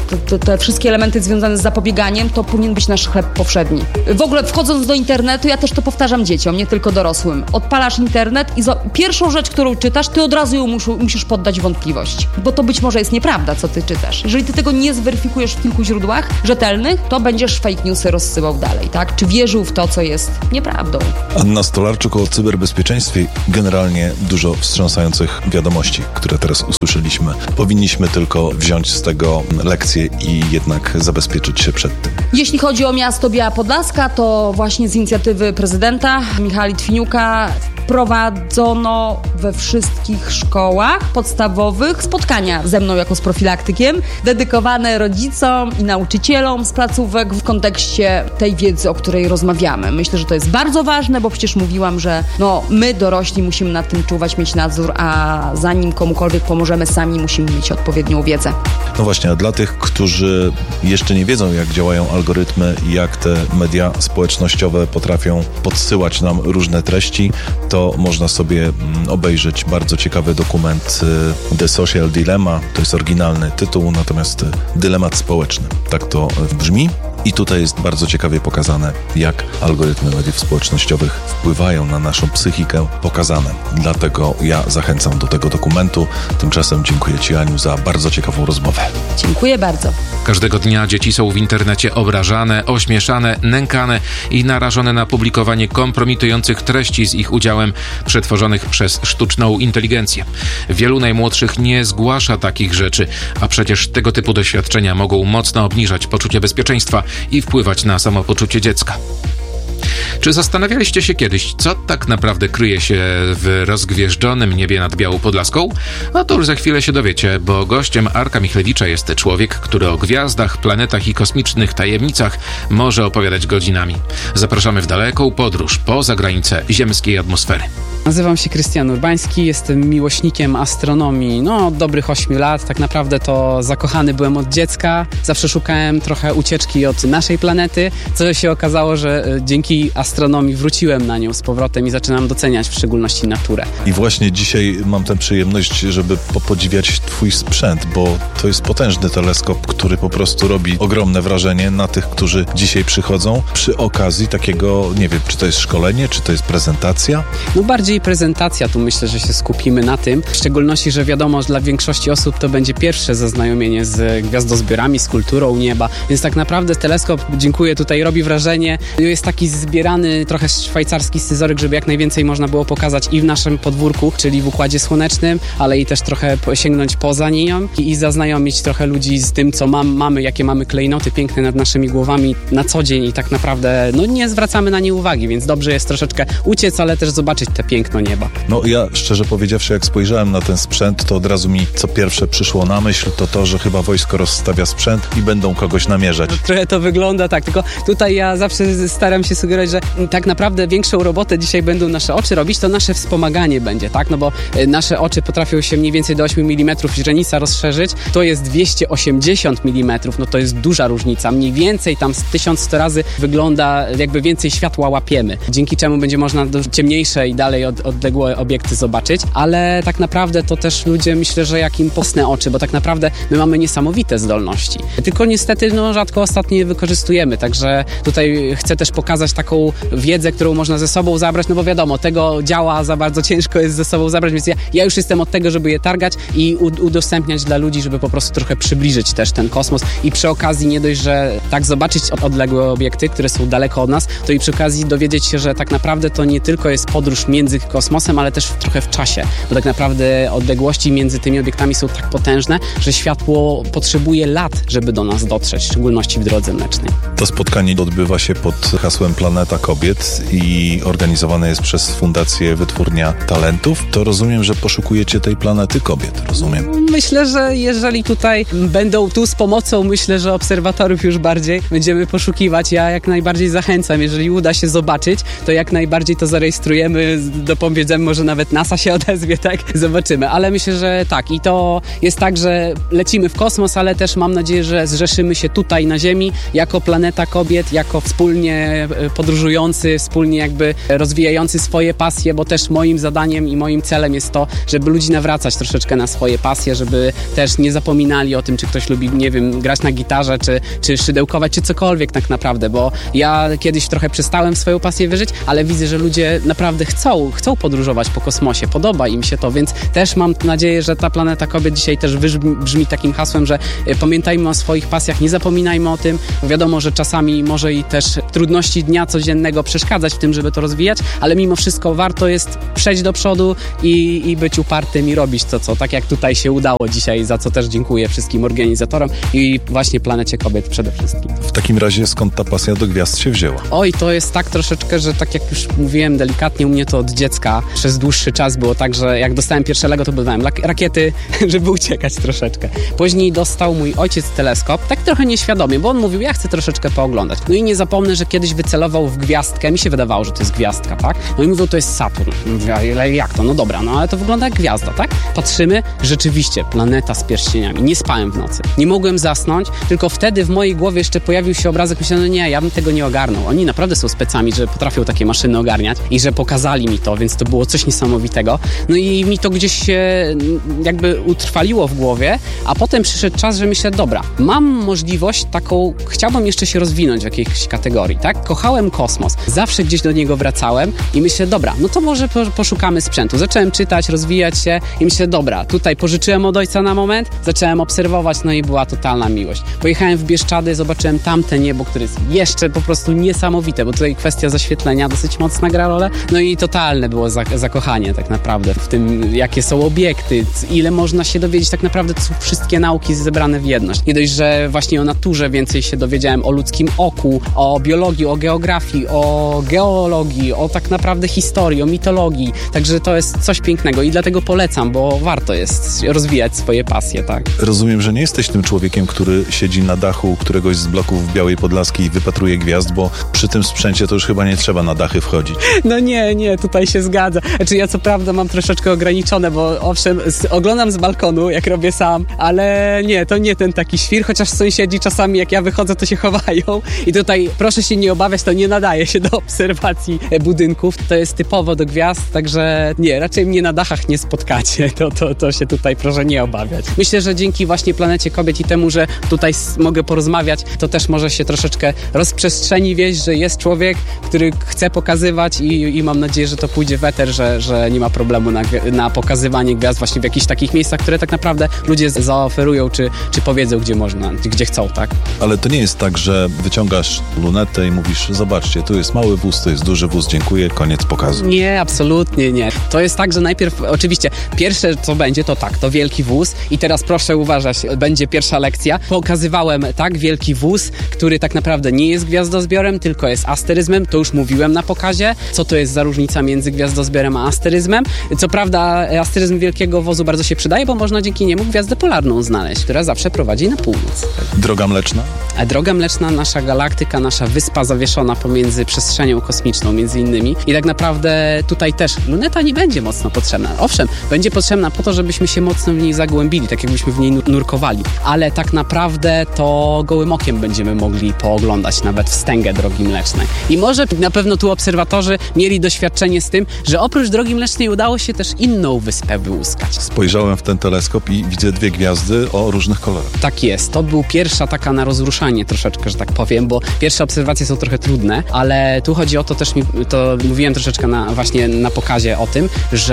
[SPEAKER 4] te wszystkie elementy związane z zapobieganiem, to powinien być nasz chleb powszedni. W ogóle wchodząc do internetu, ja też to powtarzam dzieciom, nie tylko dorosłym. Odpalasz internet i pierwszą rzecz, którą czytasz, ty od razu ją musisz poddać wątpliwość. Bo to być może jest nieprawda, co ty czytasz. Jeżeli ty tego nie zweryfikujesz w kilku źródłach rzetelnych, to będziesz fake newsy rozsyłał dalej, tak? Czy wierzył w to, co jest nieprawdą.
[SPEAKER 3] Anna Stolarczyk o cyberbezpieczeństwie. Generalnie dużo wstrząsających wiadomości, które teraz usłyszeliśmy. Powinniśmy tylko wziąć z tego lekcję i jednak zabezpieczyć się przed tym.
[SPEAKER 4] Jeśli chodzi o miasto Biała Podlaska, to właśnie z inicjatywy prezydenta Michała Litwiniuka wprowadzono we wszystkich szkołach podstawowych spotkania ze mną jako z profilaktykiem, dedykowane rodzicom i nauczycielom z placówek w kontekście tej wiedzy, o której rozmawiamy. Myślę, że to jest bardzo ważne, bo przecież mówiłam, że my dorośli musimy nad tym czuwać, mieć nadzór, a zanim komukolwiek pomożemy, sami musimy mieć odpowiednią wiedzę.
[SPEAKER 3] No właśnie, a dla tych, którzy jeszcze nie wiedzą, jak działają algorytmy i jak te media społecznościowe potrafią podsyłać nam różne treści, to można sobie obejrzeć bardzo ciekawy dokument The Social Dilemma. To jest oryginalny tytuł, natomiast dylemat społeczny. Tak to brzmi. I tutaj jest bardzo ciekawie pokazane, jak algorytmy mediów społecznościowych wpływają na naszą psychikę, pokazane. Dlatego ja zachęcam do tego dokumentu. Tymczasem dziękuję Ci, Aniu, za bardzo ciekawą rozmowę.
[SPEAKER 4] Dziękuję bardzo.
[SPEAKER 2] Każdego dnia dzieci są w internecie obrażane, ośmieszane, nękane i narażone na publikowanie kompromitujących treści z ich udziałem, przetworzonych przez sztuczną inteligencję. Wielu najmłodszych nie zgłasza takich rzeczy, a przecież tego typu doświadczenia mogą mocno obniżać poczucie bezpieczeństwa i wpływać na samopoczucie dziecka. Czy zastanawialiście się kiedyś, co tak naprawdę kryje się w rozgwieżdżonym niebie nad Białą Podlaską? No to już za chwilę się dowiecie, bo gościem Arka Michlewicza jest człowiek, który o gwiazdach, planetach i kosmicznych tajemnicach może opowiadać godzinami. Zapraszamy w daleką podróż poza granice ziemskiej atmosfery.
[SPEAKER 5] Nazywam się Krystian Urbański, jestem miłośnikiem astronomii od dobrych 8 lat. Tak naprawdę to zakochany byłem od dziecka. Zawsze szukałem trochę ucieczki od naszej planety, co się okazało, że dzięki astronomii wróciłem na nią z powrotem i zaczynam doceniać w szczególności naturę.
[SPEAKER 3] I właśnie dzisiaj mam tę przyjemność, żeby podziwiać Twój sprzęt, bo to jest potężny teleskop, który po prostu robi ogromne wrażenie na tych, którzy dzisiaj przychodzą przy okazji takiego, nie wiem, czy to jest szkolenie, czy to jest prezentacja?
[SPEAKER 5] Bardziej prezentacja, tu myślę, że się skupimy na tym, w szczególności, że wiadomo, że dla większości osób to będzie pierwsze zaznajomienie z gwiazdozbiorami, z kulturą nieba, więc tak naprawdę teleskop, dziękuję, tutaj robi wrażenie. Jest taki zbierany trochę szwajcarski scyzoryk, żeby jak najwięcej można było pokazać i w naszym podwórku, czyli w Układzie Słonecznym, ale i też trochę sięgnąć poza nią i zaznajomić trochę ludzi z tym, co mamy, jakie mamy klejnoty piękne nad naszymi głowami na co dzień i tak naprawdę nie zwracamy na nie uwagi, więc dobrze jest troszeczkę uciec, ale też zobaczyć te piękno nieba.
[SPEAKER 3] Ja szczerze powiedziawszy, jak spojrzałem na ten sprzęt, to od razu mi co pierwsze przyszło na myśl, to, że chyba wojsko rozstawia sprzęt i będą kogoś namierzać.
[SPEAKER 5] Trochę to wygląda tak, tylko tutaj ja zawsze staram się sugerować, że tak naprawdę większą robotę dzisiaj będą nasze oczy robić, to nasze wspomaganie będzie, tak? Bo nasze oczy potrafią się mniej więcej do 8 mm źrenica rozszerzyć, to jest 280 mm, to jest duża różnica, mniej więcej tam 1100 razy wygląda, jakby więcej światła łapiemy, dzięki czemu będzie można ciemniejsze i dalej odległe obiekty zobaczyć, ale tak naprawdę to też ludzie, myślę, że jak im posnę oczy, bo tak naprawdę my mamy niesamowite zdolności. Tylko niestety rzadko ostatnio je wykorzystujemy, także tutaj chcę też pokazać taką wiedzę, którą można ze sobą zabrać, bo wiadomo, tego działa za bardzo ciężko jest ze sobą zabrać, więc ja już jestem od tego, żeby je targać i udostępniać dla ludzi, żeby po prostu trochę przybliżyć też ten kosmos i przy okazji nie dość, że tak zobaczyć odległe obiekty, które są daleko od nas, to i przy okazji dowiedzieć się, że tak naprawdę to nie tylko jest podróż między kosmosem, ale też trochę w czasie, bo tak naprawdę odległości między tymi obiektami są tak potężne, że światło potrzebuje lat, żeby do nas dotrzeć, w szczególności w drodze mlecznej.
[SPEAKER 3] To spotkanie odbywa się pod hasłem Planeta Kobiet i organizowane jest przez Fundację Wytwórnia Talentów. To rozumiem, że poszukujecie tej planety kobiet, rozumiem?
[SPEAKER 5] Myślę, że jeżeli tutaj będą tu z pomocą, myślę, że obserwatorów już bardziej będziemy poszukiwać. Ja jak najbardziej zachęcam, jeżeli uda się zobaczyć, to jak najbardziej to zarejestrujemy, dopowiedzemy, może nawet NASA się odezwie, tak? Zobaczymy, ale myślę, że tak i to jest tak, że lecimy w kosmos, ale też mam nadzieję, że zrzeszymy się tutaj na Ziemi jako planeta kobiet, jako wspólnie podróżujący, wspólnie jakby rozwijający swoje pasje, bo też moim zadaniem i moim celem jest to, żeby ludzi nawracać troszeczkę na swoje pasje, żeby też nie zapominali o tym, czy ktoś lubi, nie wiem, grać na gitarze, czy szydełkować, czy cokolwiek tak naprawdę, bo ja kiedyś trochę przestałem w swoją pasję wierzyć, ale widzę, że ludzie naprawdę chcą podróżować po kosmosie, podoba im się to, więc też mam nadzieję, że ta planeta kobiet dzisiaj też brzmi takim hasłem, że pamiętajmy o swoich pasjach, nie zapominajmy o tym, bo wiadomo, że czasami może i też trudności dnia codziennego przeszkadzać w tym, żeby to rozwijać, ale mimo wszystko warto jest przejść do przodu i być upartym i robić to, co tak jak tutaj się udało dzisiaj, za co też dziękuję wszystkim organizatorom i właśnie planecie kobiet przede wszystkim.
[SPEAKER 3] W takim razie skąd ta pasja do gwiazd się wzięła?
[SPEAKER 5] Oj, to jest tak troszeczkę, że tak jak już mówiłem delikatnie, u mnie to od dziecka przez dłuższy czas było tak, że jak dostałem pierwsze Lego, to budowałem rakiety, żeby uciekać troszeczkę. Później dostał mój ojciec teleskop, tak trochę nieświadomie, bo on mówił, ja chcę troszeczkę pooglądać. No i nie zapomnę, że kiedyś wycelował w gwiazdkę, mi się wydawało, że to jest gwiazdka, tak? No i mówił, to jest Saturn. Mówię, ale jak to? No dobra, no ale to wygląda jak gwiazda, tak? Patrzymy, rzeczywiście, planeta z pierścieniami. Nie spałem w nocy. Nie mogłem zasnąć, tylko wtedy w mojej głowie jeszcze pojawił się obrazek, myślałem, no nie, ja bym tego nie ogarnął. Oni naprawdę są specami, że potrafią takie maszyny ogarniać i że pokazali mi to, więc to było coś niesamowitego. No i mi to gdzieś się jakby utrwaliło w głowie, a potem przyszedł czas, że myślę, dobra, mam możliwość taką, chciałbym jeszcze się rozwinąć w jakiejś kategorii, tak? Kochałem kosmos, zawsze gdzieś do niego wracałem i myślę, dobra, no to może poszukamy sprzętu. Zacząłem czytać, rozwijać się i myślę, dobra, tutaj pożyczyłem od ojca na moment, zacząłem obserwować, no i była totalna miłość. Pojechałem w Bieszczady, zobaczyłem tamte niebo, które jest jeszcze po prostu niesamowite, bo tutaj kwestia zaświetlenia dosyć mocna gra rolę, no i totalne było zakochanie tak naprawdę w tym, jakie są obiekty, ile można się dowiedzieć, tak naprawdę to są wszystkie nauki zebrane w jedność. Nie dość, że właśnie o naturze więcej się dowiedziałem, o ludzkim oku, o biologii, o geografii, o geologii, o tak naprawdę historii, o mitologii, także to jest coś pięknego i dlatego polecam, bo warto jest rozwijać swoje pasje, tak.
[SPEAKER 3] Rozumiem, że nie jesteś tym człowiekiem, który siedzi na dachu któregoś z bloków w Białej Podlaskiej i wypatruje gwiazd, bo przy tym sprzęcie to już chyba nie trzeba na dachy wchodzić.
[SPEAKER 5] No nie, tutaj się zgadza. Znaczy ja co prawda mam troszeczkę ograniczone, bo owszem, oglądam z balkonu, jak robię sam, ale nie, to nie ten taki świr, chociaż sąsiedzi czasami jak ja wychodzę, to się chowają i tutaj proszę się nie obawiać, to nie nadaje się do obserwacji budynków, to jest typowo do gwiazd, także nie, raczej mnie na dachach nie spotkacie, to się tutaj proszę nie obawiać. Myślę, że dzięki właśnie Planecie Kobiet i temu, że tutaj mogę porozmawiać, to też może się troszeczkę rozprzestrzeni wieść, że jest człowiek, który chce pokazywać i mam nadzieję, że to pójdzie w eter, że nie ma problemu na pokazywanie gwiazd właśnie w jakichś takich miejscach, które tak naprawdę ludzie zaoferują, czy powiedzą, gdzie można, gdzie chcą, tak?
[SPEAKER 3] Ale to nie jest tak, że wyciągasz lunetę i mówisz, zobaczcie, tu jest mały wóz, tu jest duży wóz, dziękuję, koniec pokazu.
[SPEAKER 5] Nie, absolutnie nie. To jest tak, że najpierw, oczywiście, pierwsze co będzie, to tak, to wielki wóz i teraz proszę uważać, będzie pierwsza lekcja. Pokazywałem, tak, wielki wóz, który tak naprawdę nie jest gwiazdozbiorem, tylko jest asteryzmem, to już mówiłem na pokazie, co to jest za różnica między gwiazdozbiorem a asteryzmem. Co prawda asteryzm wielkiego wozu bardzo się przydaje, bo można dzięki niemu gwiazdę polarną znaleźć, która zawsze prowadzi na północ.
[SPEAKER 3] Droga Mleczna?
[SPEAKER 5] A Droga Mleczna, nasza galaktyka, nasza wyspa zawieszona pomiędzy przestrzenią kosmiczną między innymi i tak naprawdę tutaj też luneta nie będzie mocno potrzebna. Owszem, będzie potrzebna po to, żebyśmy się mocno w niej zagłębili, tak jakbyśmy w niej nurkowali, ale tak naprawdę to gołym okiem będziemy mogli pooglądać nawet wstęgę Drogi Mlecznej. I może na pewno tu obserwatorzy mieli doświadczenie z tym, że oprócz Drogi Mlecznej udało się też inną wyspę wyłuskać.
[SPEAKER 3] Spojrzałem w ten teleskop i widzę dwie gwiazdy o różnych kolorach.
[SPEAKER 5] Tak jest. To był pierwsza taka na rozruszanie troszeczkę, że tak powiem, bo pierwsze obserwacje są trochę trudne, ale tu chodzi o to też, to mówiłem troszeczkę właśnie na pokazie o tym,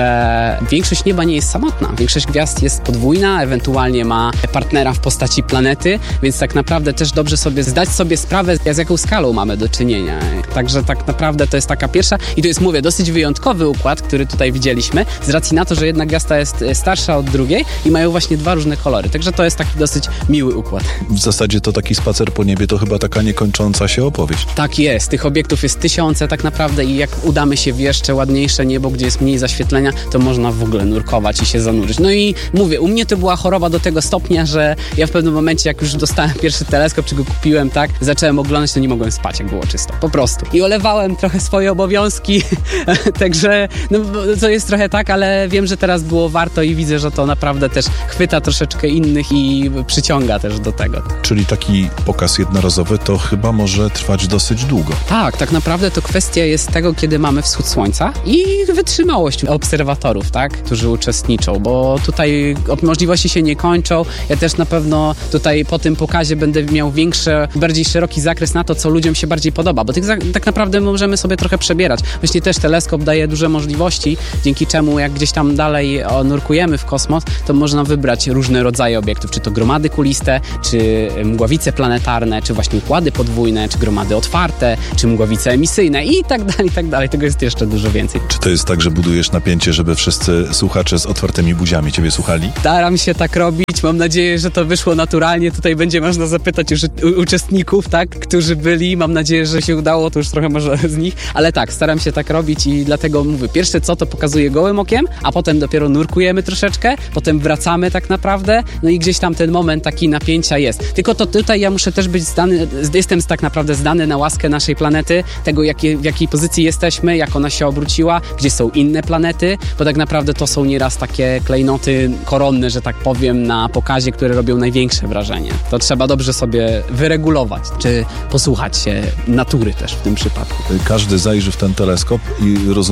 [SPEAKER 5] że większość nieba nie jest samotna. Większość gwiazd jest podwójna, ewentualnie ma partnera w postaci planety, więc tak naprawdę też dobrze sobie zdać sobie sprawę, z jaką skalą mamy do czynienia. Także tak naprawdę to jest taka pierwsza i to jest, mówię, dosyć wyjątkowy układ, który tutaj widzieliśmy, z racji na to, że jedna gwiazda jest starsza od drugiej i mają właśnie dwa różne kolory. Także to jest taki dosyć miły układ.
[SPEAKER 3] W zasadzie to taki spacer po niebie to chyba taka niekończąca się opowieść.
[SPEAKER 5] Tak jest. Tych obiektów jest tysiące tak naprawdę i jak udamy się w jeszcze ładniejsze niebo, gdzie jest mniej zaświetlenia, to można w ogóle nurkować i się zanurzyć. No i mówię, u mnie to była choroba do tego stopnia, że ja w pewnym momencie, jak już dostałem pierwszy teleskop, czy go kupiłem, tak, zacząłem oglądać, to nie mogłem spać, jak było czysto. Po prostu. I olewałem trochę swoje obowiązki, także no, to jest trochę tak, ale wiem, że teraz było warto i widzę, że to naprawdę też chwyta troszeczkę innych i przyciąga też do tego.
[SPEAKER 3] Czyli taki pokaz jednorazowy to chyba może trwać dosyć długo.
[SPEAKER 5] Tak naprawdę to kwestia jest tego, kiedy mamy wschód słońca i wytrzymałość obserwatorów, tak, którzy uczestniczą, bo tutaj możliwości się nie kończą. Ja też na pewno tutaj po tym pokazie będę miał bardziej szeroki zakres na to, co ludziom się bardziej podoba, bo tak naprawdę możemy sobie trochę przebierać. Właśnie też teleskop daje duże możliwości, dzięki czemu jak gdzieś tam dalej nurkujemy w kosmos, to można wybrać różne rodzaje obiektów, czy to gromady kuliste, czy mgławice planetarne, czy właśnie układy podwójne, czy gromady otwarte, czy mgławice emisyjne i tak dalej. Tego jest jeszcze dużo więcej.
[SPEAKER 3] Czy to jest tak, że budujesz napięcie, żeby wszyscy słuchacze z otwartymi buziami ciebie słuchali?
[SPEAKER 5] Staram się tak robić. Mam nadzieję, że to wyszło naturalnie. Tutaj będzie można zapytać już uczestników, tak, którzy byli. Mam nadzieję, że się udało, to już trochę może z nich, ale tak, staram się tak robić i dlatego mówię, pierwsze co to pokazuję gołym okiem, a potem dopiero nurkujemy troszeczkę, potem wracamy tak naprawdę, no i gdzieś tam ten moment taki napięcia jest. Tylko to tutaj ja muszę też być jestem tak naprawdę zdany na łaskę naszej planety, tego w jakiej pozycji jesteśmy, jak ona się obróciła, gdzie są inne planety, bo tak naprawdę to są nieraz takie klejnoty koronne, że tak powiem, na pokazie, które robią największe wrażenie. To trzeba dobrze sobie wyregulować, czy posłuchać się natury też w tym przypadku.
[SPEAKER 3] Każdy zajrzy w ten teleskop i rozumie,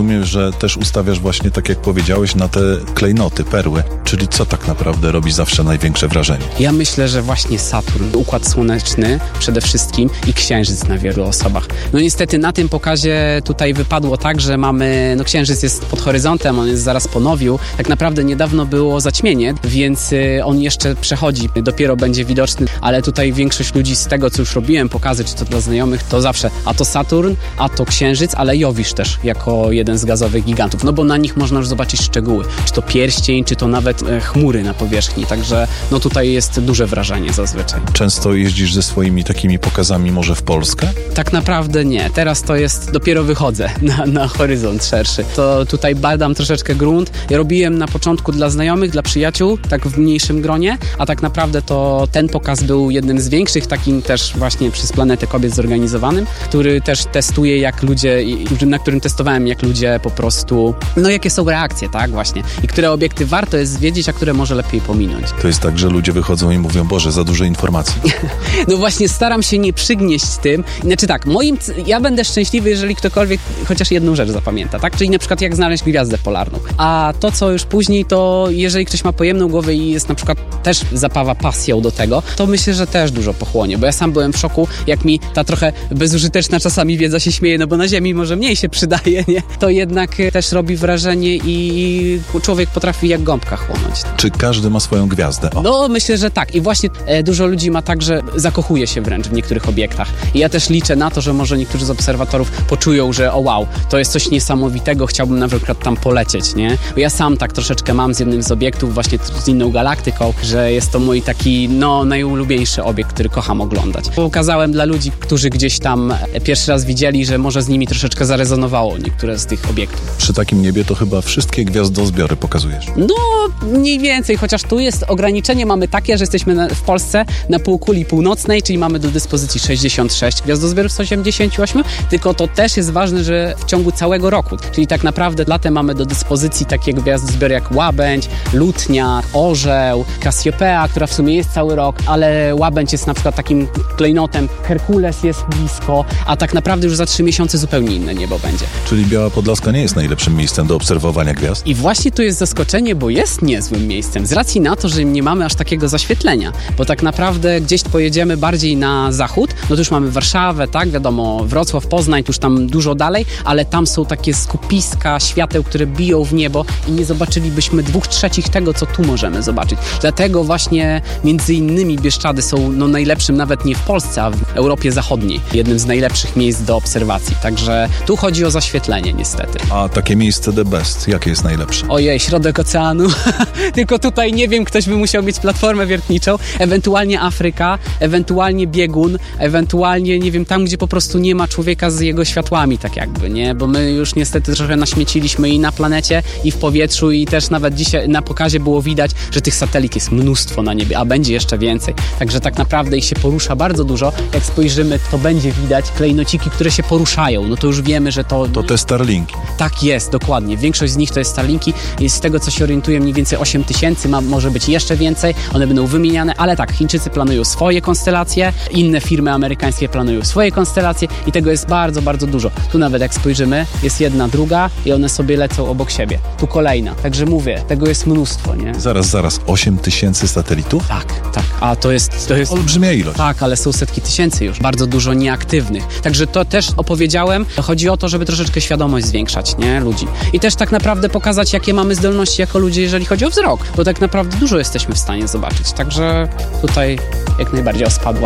[SPEAKER 3] rozumiem, że też ustawiasz właśnie, tak jak powiedziałeś, na te klejnoty, perły. Czyli co tak naprawdę robi zawsze największe wrażenie?
[SPEAKER 5] Ja myślę, że właśnie Saturn, Układ Słoneczny przede wszystkim i Księżyc na wielu osobach. No niestety na tym pokazie tutaj wypadło tak, że mamy, no Księżyc jest pod horyzontem, on jest zaraz po nowiu. Tak naprawdę niedawno było zaćmienie, więc on jeszcze przechodzi, dopiero będzie widoczny, ale tutaj większość ludzi z tego, co już robiłem, pokazy, czy to dla znajomych, to zawsze a to Saturn, a to Księżyc, ale Jowisz też jako jeden z gazowych gigantów, no bo na nich można już zobaczyć szczegóły, czy to pierścień, czy to nawet chmury na powierzchni, także no tutaj jest duże wrażenie zazwyczaj.
[SPEAKER 3] Często jeździsz ze swoimi takimi pokazami może w Polskę?
[SPEAKER 5] Tak naprawdę nie. Teraz to jest, dopiero wychodzę na horyzont szerszy. To tutaj badam troszeczkę grunt. Ja robiłem na początku dla znajomych, dla przyjaciół, tak w mniejszym gronie, a tak naprawdę to ten pokaz był jednym z większych, takim też właśnie przez Planetę Kobiet zorganizowanym, który też testuje jak ludzie, na którym testowałem jak ludzie po prostu, no jakie są reakcje, tak właśnie. I które obiekty warto jest wiedzieć, a które może lepiej pominąć.
[SPEAKER 3] To jest tak, że ludzie wychodzą i mówią, Boże, za dużo informacji.
[SPEAKER 5] No właśnie staram się nie przygnieść tym. Znaczy tak, ja będę szczęśliwy, jeżeli ktokolwiek chociaż jedną rzecz zapamięta, tak? Czyli na przykład jak znaleźć gwiazdę polarną. A to, co już później, to jeżeli ktoś ma pojemną głowę i jest na przykład też zapawa pasją do tego, to myślę, że też dużo pochłonie, bo ja sam byłem w szoku, jak mi ta trochę bezużyteczna czasami wiedza się śmieje, no bo na Ziemi może mniej się przydaje, nie? To jednak też robi wrażenie i człowiek potrafi jak gąbka chłonąć.
[SPEAKER 3] Czy każdy ma swoją gwiazdę? O.
[SPEAKER 5] No myślę, że tak. I właśnie dużo ludzi ma tak, że zakochuje się wręcz w niektórych obiektach. I ja też liczę na to, że może niektórzy z obserwatorów poczują, że o wow, to jest coś niesamowitego, chciałbym na przykład tam polecieć, nie? Bo ja sam tak troszeczkę mam z jednym z obiektów, właśnie z inną galaktyką, że jest to mój taki, no, najulubieńszy obiekt, który kocham oglądać. Pokazałem dla ludzi, którzy gdzieś tam pierwszy raz widzieli, że może z nimi troszeczkę zarezonowało niektóre z tych obiektów.
[SPEAKER 3] Przy takim niebie to chyba wszystkie gwiazdozbiory pokazujesz.
[SPEAKER 5] No, mniej więcej, chociaż tu jest ograniczenie, mamy takie, że jesteśmy w Polsce na półkuli północnej, czyli mamy do dyspozycji 66 gwiazdozbiorów z 88, tylko to też jest ważne, że w ciągu całego roku, czyli tak naprawdę latem mamy do dyspozycji takie gwiazdozbiory jak Łabędź, Lutnia, Orzeł, Cassiopeia, która w sumie jest cały rok, ale Łabędź jest na przykład takim klejnotem, Herkules jest blisko, a tak naprawdę już za 3 miesiące zupełnie inne niebo będzie.
[SPEAKER 3] Czyli Biała Podlaska nie jest najlepszym miejscem do obserwowania gwiazd?
[SPEAKER 5] I właśnie tu jest zaskoczenie, bo jest niezłym miejscem, z racji na to, że nie mamy aż takiego zaświetlenia, bo tak naprawdę gdzieś pojedziemy bardziej na zachód, no to już mamy Warszawę, tak, wiadomo, Wrocław, Poznań, to już tam dużo dalej, ale tam są takie skupiska świateł, które biją w niebo i nie zobaczylibyśmy 2/3 tego, co tu możemy zobaczyć. Dlatego właśnie między innymi Bieszczady są no, najlepszym, nawet nie w Polsce, a w Europie Zachodniej, jednym z najlepszych miejsc do obserwacji. Także tu chodzi o zaświetlenie niestety.
[SPEAKER 3] A takie miejsce the best, jakie jest najlepsze?
[SPEAKER 5] Ojej, środek oceanu. Tylko tutaj nie wiem, ktoś by musiał mieć platformę wiertniczą, ewentualnie Afryka, ewentualnie biegun, ewentualnie, nie wiem, tam, gdzie po prostu nie ma człowieka z jego światłami, tak jakby, nie? Bo my już niestety trochę naśmieciliśmy i na planecie, i w powietrzu, i też nawet dzisiaj na pokazie było widać, że tych satelit jest mnóstwo na niebie, a będzie jeszcze więcej. Także tak naprawdę ich się porusza bardzo dużo. Jak spojrzymy, to będzie widać klejnociki, które się poruszają. No to już wiemy, że to...
[SPEAKER 3] To te Starlinki.
[SPEAKER 5] Tak jest, dokładnie. Większość z nich to jest Starlinki. I z tego, co się orientuję, mniej więcej 8000, może być jeszcze więcej. One będą wymieniane, ale tak, Chińczycy planują swoje konstelacje, inne firmy amerykańskie planują swoje konstelacje i tego jest bardzo, bardzo dużo. Tu nawet jak spojrzymy, jest jedna, druga i one sobie lecą obok siebie. Tu kolejna. Także mówię, tego jest mnóstwo, nie?
[SPEAKER 3] Zaraz, 8000 satelitów?
[SPEAKER 5] Tak. A to jest...
[SPEAKER 3] Olbrzymia ilość.
[SPEAKER 5] Tak, ale są setki tysięcy już. Bardzo dużo nieaktywnych. Także to też opowiedziałem. Chodzi o to, żeby troszeczkę świadomość zwiększać, nie? Ludzi. I też tak naprawdę pokazać, jakie mamy zdolności jako ludzie, jeżeli chodzi o wzrok. Bo tak naprawdę dużo jesteśmy w stanie zobaczyć. Także tutaj jak najbardziej ospadła.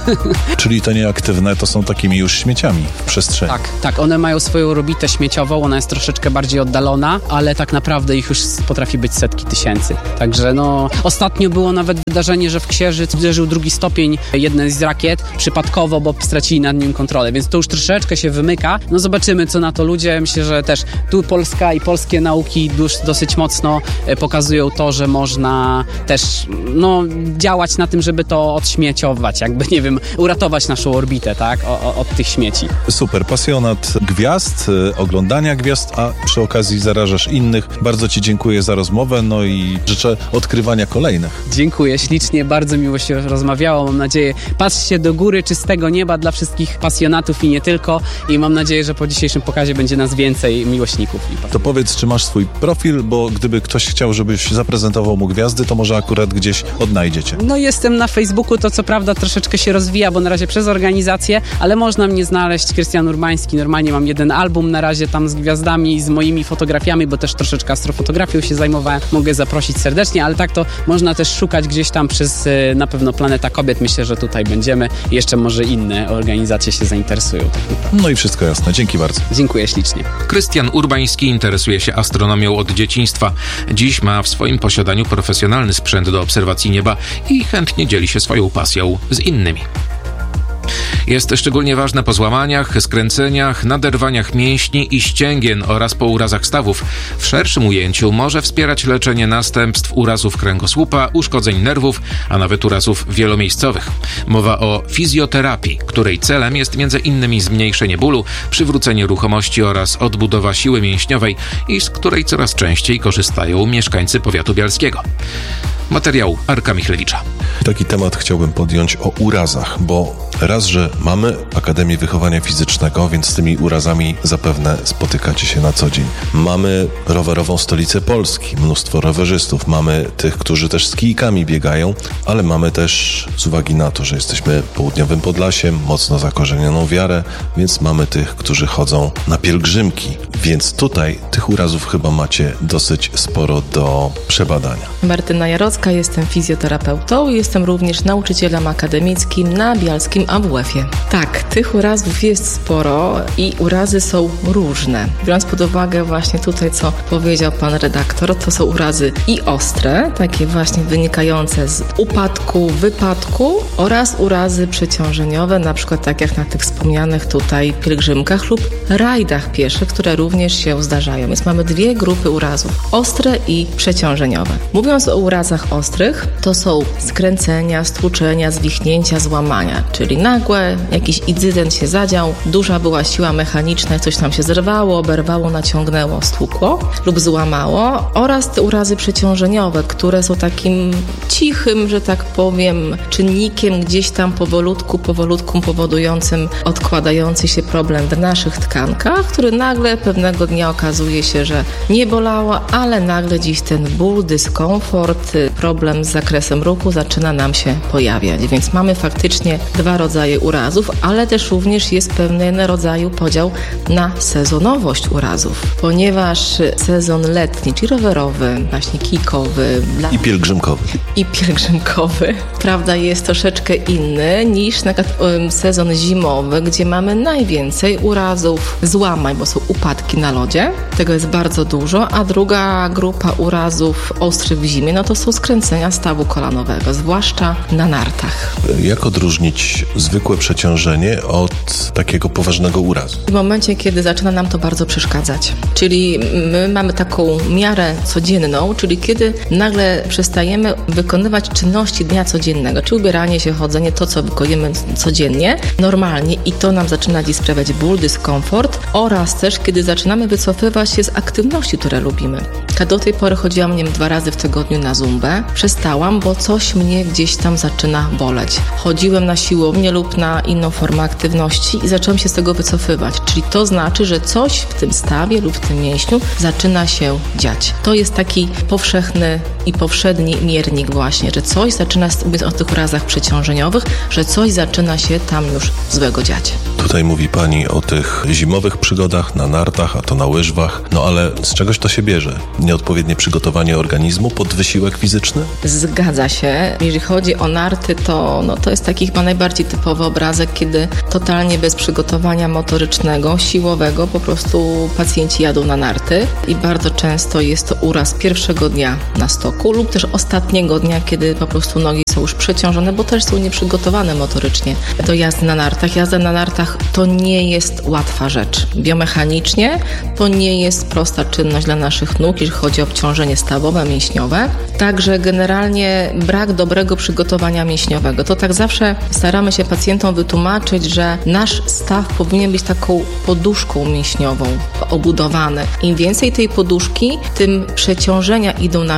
[SPEAKER 3] Czyli te nieaktywne to są takimi już śmieciami w przestrzeni.
[SPEAKER 5] Tak. One mają swoją orbitę śmieciową. Ona jest troszeczkę bardziej oddalona, ale tak naprawdę ich już potrafi być setki tysięcy. Także no... Ostatnio było nawet wydarzenie, że w Księżyc uderzył 2. stopień jednej z rakiet przypadkowo, bo stracili nad nim kontrolę, więc to już troszeczkę się wymyka. No zobaczymy, co na to ludzie. Myślę, że też tu Polska i polskie nauki dosyć mocno pokazują to, że można też działać na tym, żeby to odśmieciować, jakby, nie wiem, uratować naszą orbitę, tak, od tych śmieci.
[SPEAKER 3] Super, pasjonat gwiazd, oglądania gwiazd, a przy okazji zarażasz innych. Bardzo Ci dziękuję za rozmowę, no i życzę odkrywania kolejnych. kolejnych.
[SPEAKER 5] Dziękuję ślicznie, bardzo miło się rozmawiało. Mam nadzieję, patrzcie do góry, czystego nieba dla wszystkich pasjonatów i nie tylko. I mam nadzieję, że po dzisiejszym pokazie będzie nas więcej miłośników.
[SPEAKER 3] To powiedz, czy masz swój profil, bo gdyby ktoś chciał, żebyś zaprezentował mu gwiazdy, to może akurat gdzieś odnajdziecie.
[SPEAKER 5] No jestem na Facebooku, to co prawda troszeczkę się rozwija, bo na razie przez organizację, ale można mnie znaleźć, Krystian Urbański. Normalnie mam jeden album na razie tam z gwiazdami, z moimi fotografiami, bo też troszeczkę astrofotografią się zajmowałem. Mogę zaprosić serdecznie, ale tak to można też szukać gdzieś tam przez na pewno Planeta Kobiet. Myślę, że tutaj będziemy. Jeszcze może inne organizacje się zainteresują.
[SPEAKER 3] No i wszystko jasne. Dzięki bardzo.
[SPEAKER 5] Dziękuję ślicznie.
[SPEAKER 2] Krystian Urbański interesuje się astronomią od dzieciństwa. Dziś ma w swoim posiadaniu profesjonalny sprzęt do obserwacji nieba i chętnie dzieli się swoją pasją z innymi. Jest szczególnie ważne po złamaniach, skręceniach, naderwaniach mięśni i ścięgien oraz po urazach stawów. W szerszym ujęciu może wspierać leczenie następstw urazów kręgosłupa, uszkodzeń nerwów, a nawet urazów wielomiejscowych. Mowa o fizjoterapii, której celem jest m.in. zmniejszenie bólu, przywrócenie ruchomości oraz odbudowa siły mięśniowej i z której coraz częściej korzystają mieszkańcy powiatu bialskiego. Materiał Arka Michlewicza.
[SPEAKER 3] Taki temat chciałbym podjąć o urazach, bo raz, że mamy Akademię Wychowania Fizycznego, więc z tymi urazami zapewne spotykacie się na co dzień. Mamy rowerową stolicę Polski, mnóstwo rowerzystów, mamy tych, którzy też z kijkami biegają, ale mamy też, z uwagi na to, że jesteśmy południowym Podlasiem, mocno zakorzenioną wiarę, więc mamy tych, którzy chodzą na pielgrzymki, więc tutaj tych urazów chyba macie dosyć sporo do przebadania.
[SPEAKER 6] Martyna Jarocka, jestem fizjoterapeutą i jestem również nauczycielem akademickim na bialskim AWF-ie. Tak, tych urazów jest sporo i urazy są różne. Biorąc pod uwagę właśnie tutaj, co powiedział pan redaktor, to są urazy i ostre, takie właśnie wynikające z upadku, wypadku oraz urazy przeciążeniowe, na przykład tak jak na tych wspomnianych tutaj pielgrzymkach lub rajdach pieszych, które również się zdarzają. Więc mamy dwie grupy urazów, ostre i przeciążeniowe. Mówiąc o urazach ostrych, to są skręcenia, stłuczenia, zwichnięcia, złamania, czyli nagłe, jakiś incydent się zadział, duża była siła mechaniczna, coś tam się zerwało, oberwało, naciągnęło, stłukło lub złamało, oraz te urazy przeciążeniowe, które są takim cichym, że tak powiem, czynnikiem gdzieś tam powolutku powodującym odkładający się problem w naszych tkankach, który nagle pewnego dnia okazuje się, że nie bolało, ale nagle dziś ten ból, dyskomfort, problem z zakresem ruchu zaczyna nam się pojawiać. Więc mamy faktycznie dwa rodzaje urazów, ale też również jest pewien rodzaju podział na sezonowość urazów, ponieważ sezon letni, czyli rowerowy, właśnie kijkowy i pielgrzymkowy, prawda, jest troszeczkę inny niż na przykład sezon zimowy, gdzie mamy najwięcej urazów, złamań, bo są upadki na lodzie. Tego jest bardzo dużo, a druga grupa urazów ostrych w zimie, no to są skręcenia stawu kolanowego, zwłaszcza na nartach.
[SPEAKER 3] Jak odróżnić zwykłe przeciążenie od takiego poważnego urazu?
[SPEAKER 6] W momencie, kiedy zaczyna nam to bardzo przeszkadzać, czyli my mamy taką miarę codzienną, czyli kiedy nagle przestajemy wykonywać czynności dnia codziennego, czy ubieranie się, chodzenie, to co wykonujemy codziennie, normalnie i to nam zaczyna dziś sprawiać ból, dyskomfort oraz też kiedy zaczynamy wycofywać się z aktywności, które lubimy. Do tej pory chodziłam, nie wiem, 2 razy w tygodniu na zumbę. Przestałam, bo coś mnie gdzieś tam zaczyna boleć. Chodziłem na siłownię lub na inną formę aktywności i zaczęłam się z tego wycofywać. Czyli to znaczy, że coś w tym stawie lub w tym mięśniu zaczyna się dziać. To jest taki powszechny i powszedni miernik właśnie, że coś zaczyna, mówiąc o tych urazach przeciążeniowych, że coś zaczyna się tam już złego dziać.
[SPEAKER 3] Tutaj mówi pani o tych zimowych przygodach na nartach, a to na łyżwach, no ale z czegoś to się bierze? Nieodpowiednie przygotowanie organizmu pod wysiłek fizyczny?
[SPEAKER 6] Zgadza się. Jeżeli chodzi o narty, to jest taki chyba najbardziej typowy obrazek, kiedy totalnie bez przygotowania motorycznego, siłowego, po prostu pacjenci jadą na narty i bardzo często jest to uraz pierwszego dnia na stoku lub też ostatniego dnia, kiedy po prostu nogi są już przeciążone, bo też są nieprzygotowane motorycznie do jazdy na nartach. Jazda na nartach to nie jest łatwa rzecz. Biomechanicznie to nie jest prosta czynność dla naszych nóg, jeżeli chodzi o obciążenie stawowe, mięśniowe. Także generalnie brak dobrego przygotowania mięśniowego. To tak zawsze staramy się pacjentom wytłumaczyć, że nasz staw powinien być taką poduszką mięśniową, obudowany. Im więcej tej poduszki, tym przeciążenia idą na mięśnie.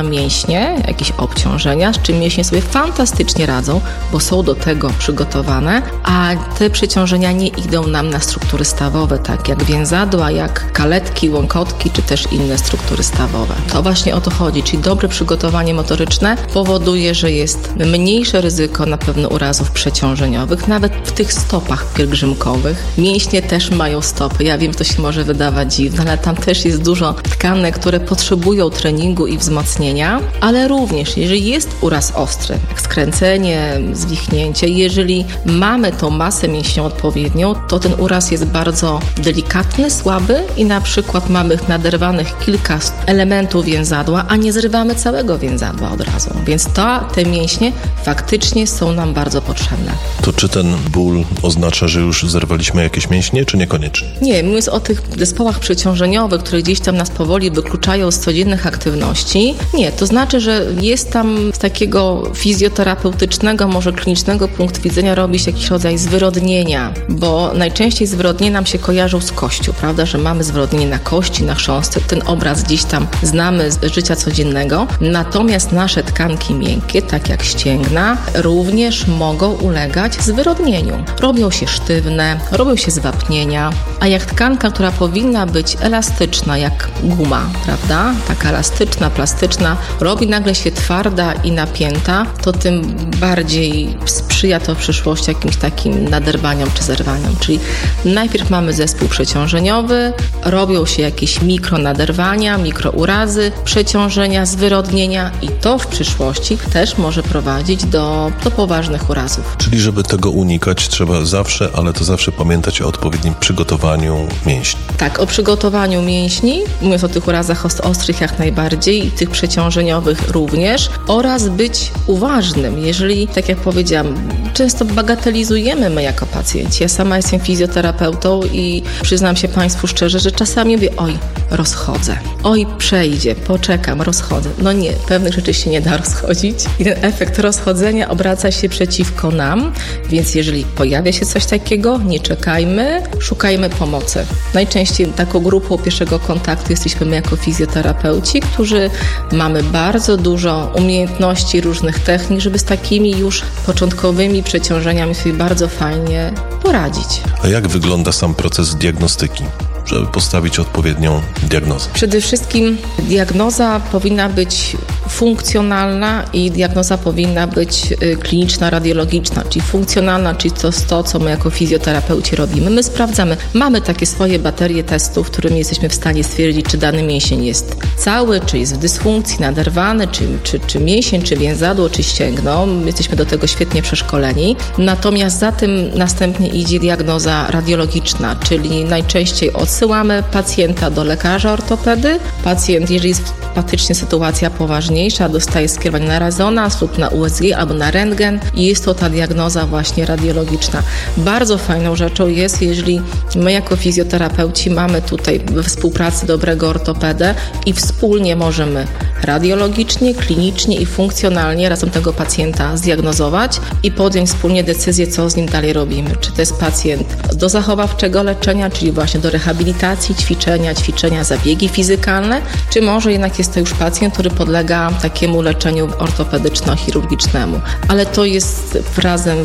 [SPEAKER 6] mięśnie, jakieś obciążenia, z czym mięśnie sobie fantastycznie radzą, bo są do tego przygotowane, a te przeciążenia nie idą nam na struktury stawowe, tak jak więzadła, jak kaletki, łąkotki, czy też inne struktury stawowe. To właśnie o to chodzi, czyli dobre przygotowanie motoryczne powoduje, że jest mniejsze ryzyko na pewno urazów przeciążeniowych, nawet w tych stopach pielgrzymkowych. Mięśnie też mają stopy. Ja wiem, to się może wydawać dziwne, ale tam też jest dużo tkanek, które potrzebują treningu i wzmocnienia, ale również, jeżeli jest uraz ostry, jak skręcenie, zwichnięcie, jeżeli mamy tą masę mięśniową odpowiednią, to ten uraz jest bardzo delikatny, słaby i na przykład mamy naderwanych kilka elementów więzadła, a nie zrywamy całego więzadła od razu. Więc te mięśnie faktycznie są nam bardzo potrzebne.
[SPEAKER 3] To czy ten ból oznacza, że już zerwaliśmy jakieś mięśnie, czy niekoniecznie?
[SPEAKER 6] Nie, mówiąc o tych zespołach przeciążeniowych, które gdzieś tam nas powoli wykluczają z codziennych aktywności, nie, to znaczy, że jest tam z takiego fizjoterapeutycznego, może klinicznego punktu widzenia robi się jakiś rodzaj zwyrodnienia, bo najczęściej zwyrodnienia nam się kojarzą z kością, prawda, że mamy zwyrodnienie na kości, na chrząstce, ten obraz gdzieś tam znamy z życia codziennego, natomiast nasze tkanki miękkie, tak jak ścięgna, również mogą ulegać zwyrodnieniu. Robią się sztywne, robią się zwapnienia, a jak tkanka, która powinna być elastyczna, jak guma, prawda, taka elastyczna, plastyczna, robi nagle się twarda i napięta, to tym bardziej sprzyja to w przyszłości jakimś takim naderwaniom czy zerwaniom. Czyli najpierw mamy zespół przeciążeniowy, robią się jakieś mikronaderwania, mikrourazy, przeciążenia, zwyrodnienia i to w przyszłości też może prowadzić do poważnych urazów.
[SPEAKER 3] Czyli żeby tego unikać, trzeba zawsze, ale to zawsze pamiętać o odpowiednim przygotowaniu mięśni.
[SPEAKER 6] Tak, o przygotowaniu mięśni, mówiąc o tych urazach ostrych jak najbardziej i tych przeciążeniowych również, oraz być uważnym, jeżeli, tak jak powiedziałam, często bagatelizujemy my jako pacjenci. Ja sama jestem fizjoterapeutą i przyznam się Państwu szczerze, że czasami mówię, oj, rozchodzę, oj, przejdzie, poczekam, rozchodzę. No nie, pewnych rzeczy się nie da rozchodzić i ten efekt rozchodzenia obraca się przeciwko nam, więc jeżeli pojawia się coś takiego, nie czekajmy, szukajmy pomocy. Najczęściej taką grupą pierwszego kontaktu jesteśmy my jako fizjoterapeuci, którzy mamy bardzo dużo umiejętności, różnych technik, żeby z takimi już początkowymi przeciążeniami sobie bardzo fajnie poradzić.
[SPEAKER 3] A jak wygląda sam proces diagnostyki, żeby postawić odpowiednią diagnozę?
[SPEAKER 6] Przede wszystkim diagnoza powinna być funkcjonalna i diagnoza powinna być kliniczna, radiologiczna, czyli funkcjonalna, czyli to jest to, co my jako fizjoterapeuci robimy. My sprawdzamy, mamy takie swoje baterie testów, którymi jesteśmy w stanie stwierdzić, czy dany mięsień jest cały, czy jest w dysfunkcji, naderwany, czy mięsień, czy więzadło, czy ścięgno. My jesteśmy do tego świetnie przeszkoleni. Natomiast za tym następnie idzie diagnoza radiologiczna, czyli najczęściej odsyłamy pacjenta do lekarza ortopedy. Pacjent, jeżeli jest faktycznie sytuacja poważniejsza, dostaje skierowanie na rezonans lub na USG albo na rentgen i jest to ta diagnoza właśnie radiologiczna. Bardzo fajną rzeczą jest, jeżeli my jako fizjoterapeuci mamy tutaj we współpracy dobrego ortopedę i wspólnie możemy radiologicznie, klinicznie i funkcjonalnie razem tego pacjenta zdiagnozować i podjąć wspólnie decyzję, co z nim dalej robimy. Czy to jest pacjent do zachowawczego leczenia, czyli właśnie do rehabilitacji, ćwiczenia, zabiegi fizykalne, czy może jednak jest to już pacjent, który podlega takiemu leczeniu ortopedyczno-chirurgicznemu. Ale to jest razem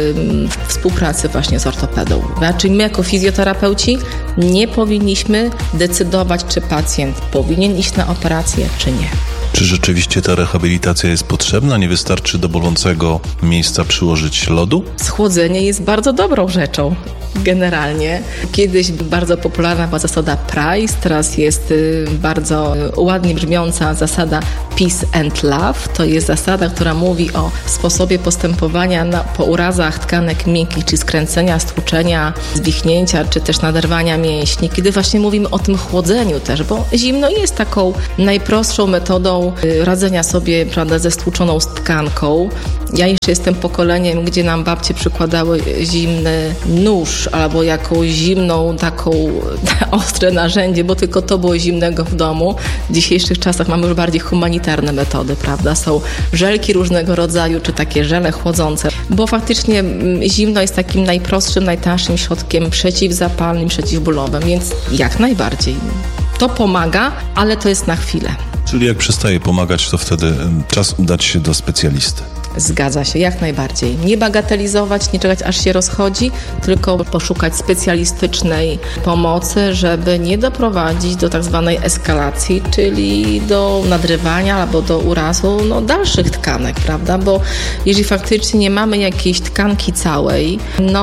[SPEAKER 6] w współpracy właśnie z ortopedą. Czyli my jako fizjoterapeuci nie powinniśmy decydować, czy pacjent powinien iść na operację, czy nie.
[SPEAKER 3] Czy rzeczywiście ta rehabilitacja jest potrzebna? Nie wystarczy do bolącego miejsca przyłożyć lodu?
[SPEAKER 6] Schłodzenie jest bardzo dobrą rzeczą. Generalnie. Kiedyś bardzo popularna była zasada Price, teraz jest bardzo ładnie brzmiąca zasada Peace and Love. To jest zasada, która mówi o sposobie postępowania po urazach tkanek miękkich, czy skręcenia, stłuczenia, zwichnięcia, czy też naderwania mięśni. Kiedy właśnie mówimy o tym chłodzeniu też, bo zimno jest taką najprostszą metodą radzenia sobie, prawda, ze stłuczoną tkanką. Ja jeszcze jestem pokoleniem, gdzie nam babcie przykładały zimny nóż albo jakąś zimną, taką ostre narzędzie, bo tylko to było zimnego w domu. W dzisiejszych czasach mamy już bardziej humanitarne metody, prawda? Są żelki różnego rodzaju, czy takie żele chłodzące, bo faktycznie zimno jest takim najprostszym, najtańszym środkiem przeciwzapalnym, przeciwbólowym, więc jak najbardziej. To pomaga, ale to jest na chwilę.
[SPEAKER 3] Czyli jak przestaje pomagać, to wtedy czas udać się do specjalisty.
[SPEAKER 6] Zgadza się, jak najbardziej. Nie bagatelizować, nie czekać aż się rozchodzi, tylko poszukać specjalistycznej pomocy, żeby nie doprowadzić do tak zwanej eskalacji, czyli do nadrywania albo do urazu dalszych tkanek, prawda? Bo jeżeli faktycznie nie mamy jakiejś tkanki całej,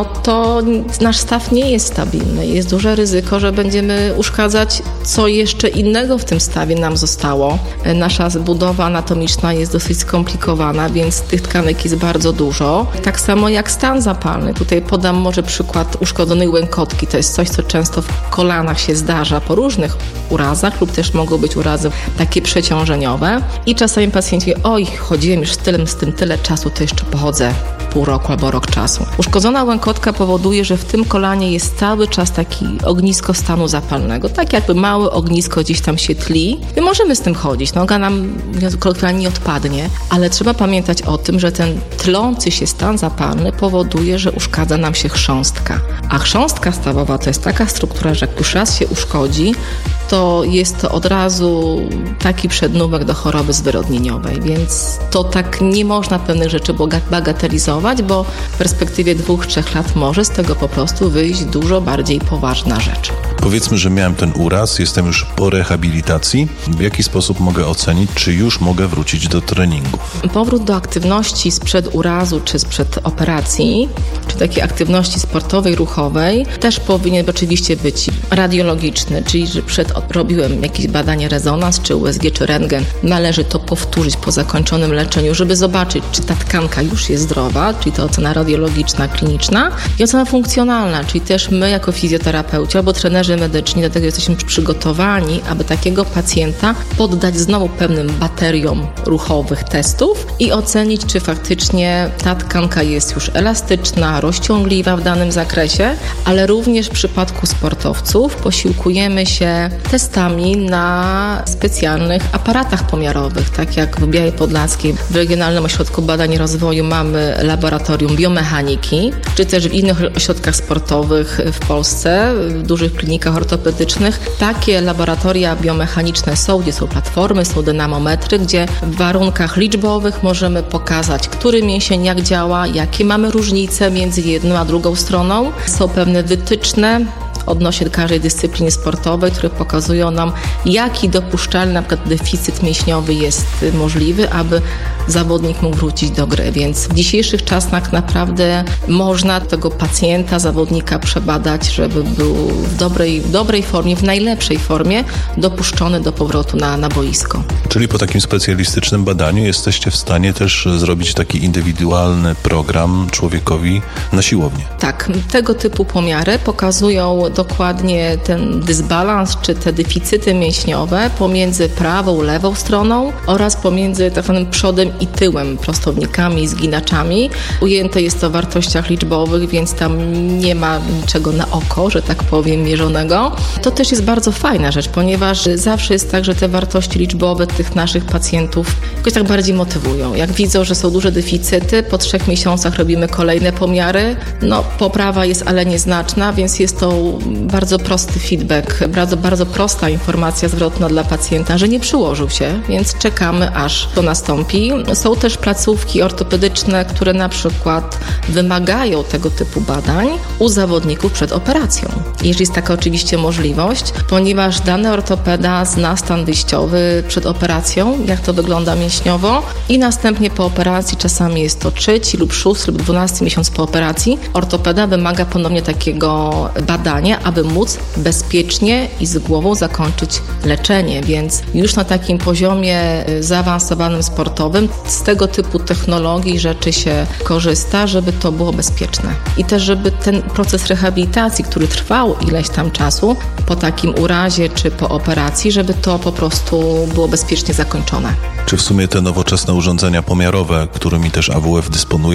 [SPEAKER 6] to nasz staw nie jest stabilny. Jest duże ryzyko, że będziemy uszkadzać, co jeszcze innego w tym stawie nam zostało. Nasza budowa anatomiczna jest dosyć skomplikowana, więc tych tkanek jest bardzo dużo. Tak samo jak stan zapalny. Tutaj podam może przykład uszkodzonej łękotki. To jest coś, co często w kolanach się zdarza po różnych urazach lub też mogą być urazy takie przeciążeniowe. I czasami pacjenci mówią, oj, chodziłem już z tym tyle czasu, to jeszcze pochodzę pół roku albo rok czasu. Uszkodzona łękotka powoduje, że w tym kolanie jest cały czas taki ognisko stanu zapalnego. Tak jakby małe ognisko gdzieś tam się tli. My możemy z tym chodzić. Noga nam kolokwialnie nie odpadnie, ale trzeba pamiętać o tym, że ten tlący się stan zapalny powoduje, że uszkadza nam się chrząstka. A chrząstka stawowa to jest taka struktura, że jak już raz się uszkodzi, to jest to od razu taki przednówek do choroby zwyrodnieniowej, więc to tak nie można pewnych rzeczy bagatelizować, bo w perspektywie 2-3 lat może z tego po prostu wyjść dużo bardziej poważna rzecz.
[SPEAKER 3] Powiedzmy, że miałem ten uraz, jestem już po rehabilitacji. W jaki sposób mogę ocenić, czy już mogę wrócić do treningów?
[SPEAKER 6] Powrót do aktywności sprzed urazu czy sprzed operacji, czy takiej aktywności sportowej, ruchowej, też powinien oczywiście być radiologiczny, czyli że robiłem jakieś badanie rezonans, czy USG, czy rentgen. Należy to powtórzyć po zakończonym leczeniu, żeby zobaczyć, czy ta tkanka już jest zdrowa, czyli to ocena radiologiczna, kliniczna i ocena funkcjonalna, czyli też my jako fizjoterapeuci albo trenerzy medyczni do tego jesteśmy przygotowani, aby takiego pacjenta poddać znowu pewnym bateriom ruchowych testów i ocenić, czy faktycznie ta tkanka jest już elastyczna, rozciągliwa w danym zakresie, ale również w przypadku sportowców posiłkujemy się testami na specjalnych aparatach pomiarowych, tak jak w Białej Podlaskiej w Regionalnym Ośrodku Badań i Rozwoju mamy laboratorium biomechaniki, czy też w innych ośrodkach sportowych w Polsce, w dużych klinikach ortopedycznych. Takie laboratoria biomechaniczne są, gdzie są platformy, są dynamometry, gdzie w warunkach liczbowych możemy pokazać, który mięsień jak działa, jakie mamy różnice między jedną a drugą stroną. Są pewne wytyczne odnośnie każdej dyscypliny sportowej, które pokazują nam, jaki dopuszczalny na przykład deficyt mięśniowy jest możliwy, aby zawodnik mógł wrócić do gry. Więc w dzisiejszych czasach naprawdę można tego pacjenta, zawodnika przebadać, żeby był w dobrej formie, w najlepszej formie dopuszczony do powrotu na boisko.
[SPEAKER 3] Czyli po takim specjalistycznym badaniu jesteście w stanie też zrobić taki indywidualny program człowiekowi na siłownię. Tak,
[SPEAKER 6] tego typu pomiary pokazują dokładnie ten dysbalans, czy te deficyty mięśniowe pomiędzy prawą, lewą stroną oraz pomiędzy tak zwanym przodem i tyłem, prostownikami i zginaczami. Ujęte jest to w wartościach liczbowych, więc tam nie ma niczego na oko, że tak powiem, mierzonego. To też jest bardzo fajna rzecz, ponieważ zawsze jest tak, że te wartości liczbowe tych naszych pacjentów jakoś tak bardziej motywują. Jak widzą, że są duże deficyty, po 3 miesiącach robimy kolejne pomiary. Poprawa jest, ale nieznaczna, więc jest to bardzo prosty feedback, bardzo prosta informacja zwrotna dla pacjenta, że nie przyłożył się, więc czekamy, aż to nastąpi. Są też placówki ortopedyczne, które na przykład wymagają tego typu badań u zawodników przed operacją. Jeżeli jest taka oczywiście możliwość, ponieważ dany ortopeda zna stan wyjściowy przed operacją, jak to wygląda mięśniowo i następnie po operacji, czasami jest to 3. lub 6. lub 12 miesiąc po operacji, ortopeda wymaga ponownie takiego badania, aby móc bezpiecznie i z głową zakończyć leczenie, więc już na takim poziomie zaawansowanym sportowym z tego typu technologii rzeczy się korzysta, żeby to było bezpieczne. I też, żeby ten proces rehabilitacji, który trwał ileś tam czasu, po takim urazie czy po operacji, żeby to po prostu było bezpiecznie zakończone.
[SPEAKER 3] Czy w sumie te nowoczesne urządzenia pomiarowe, którymi też AWF dysponuje,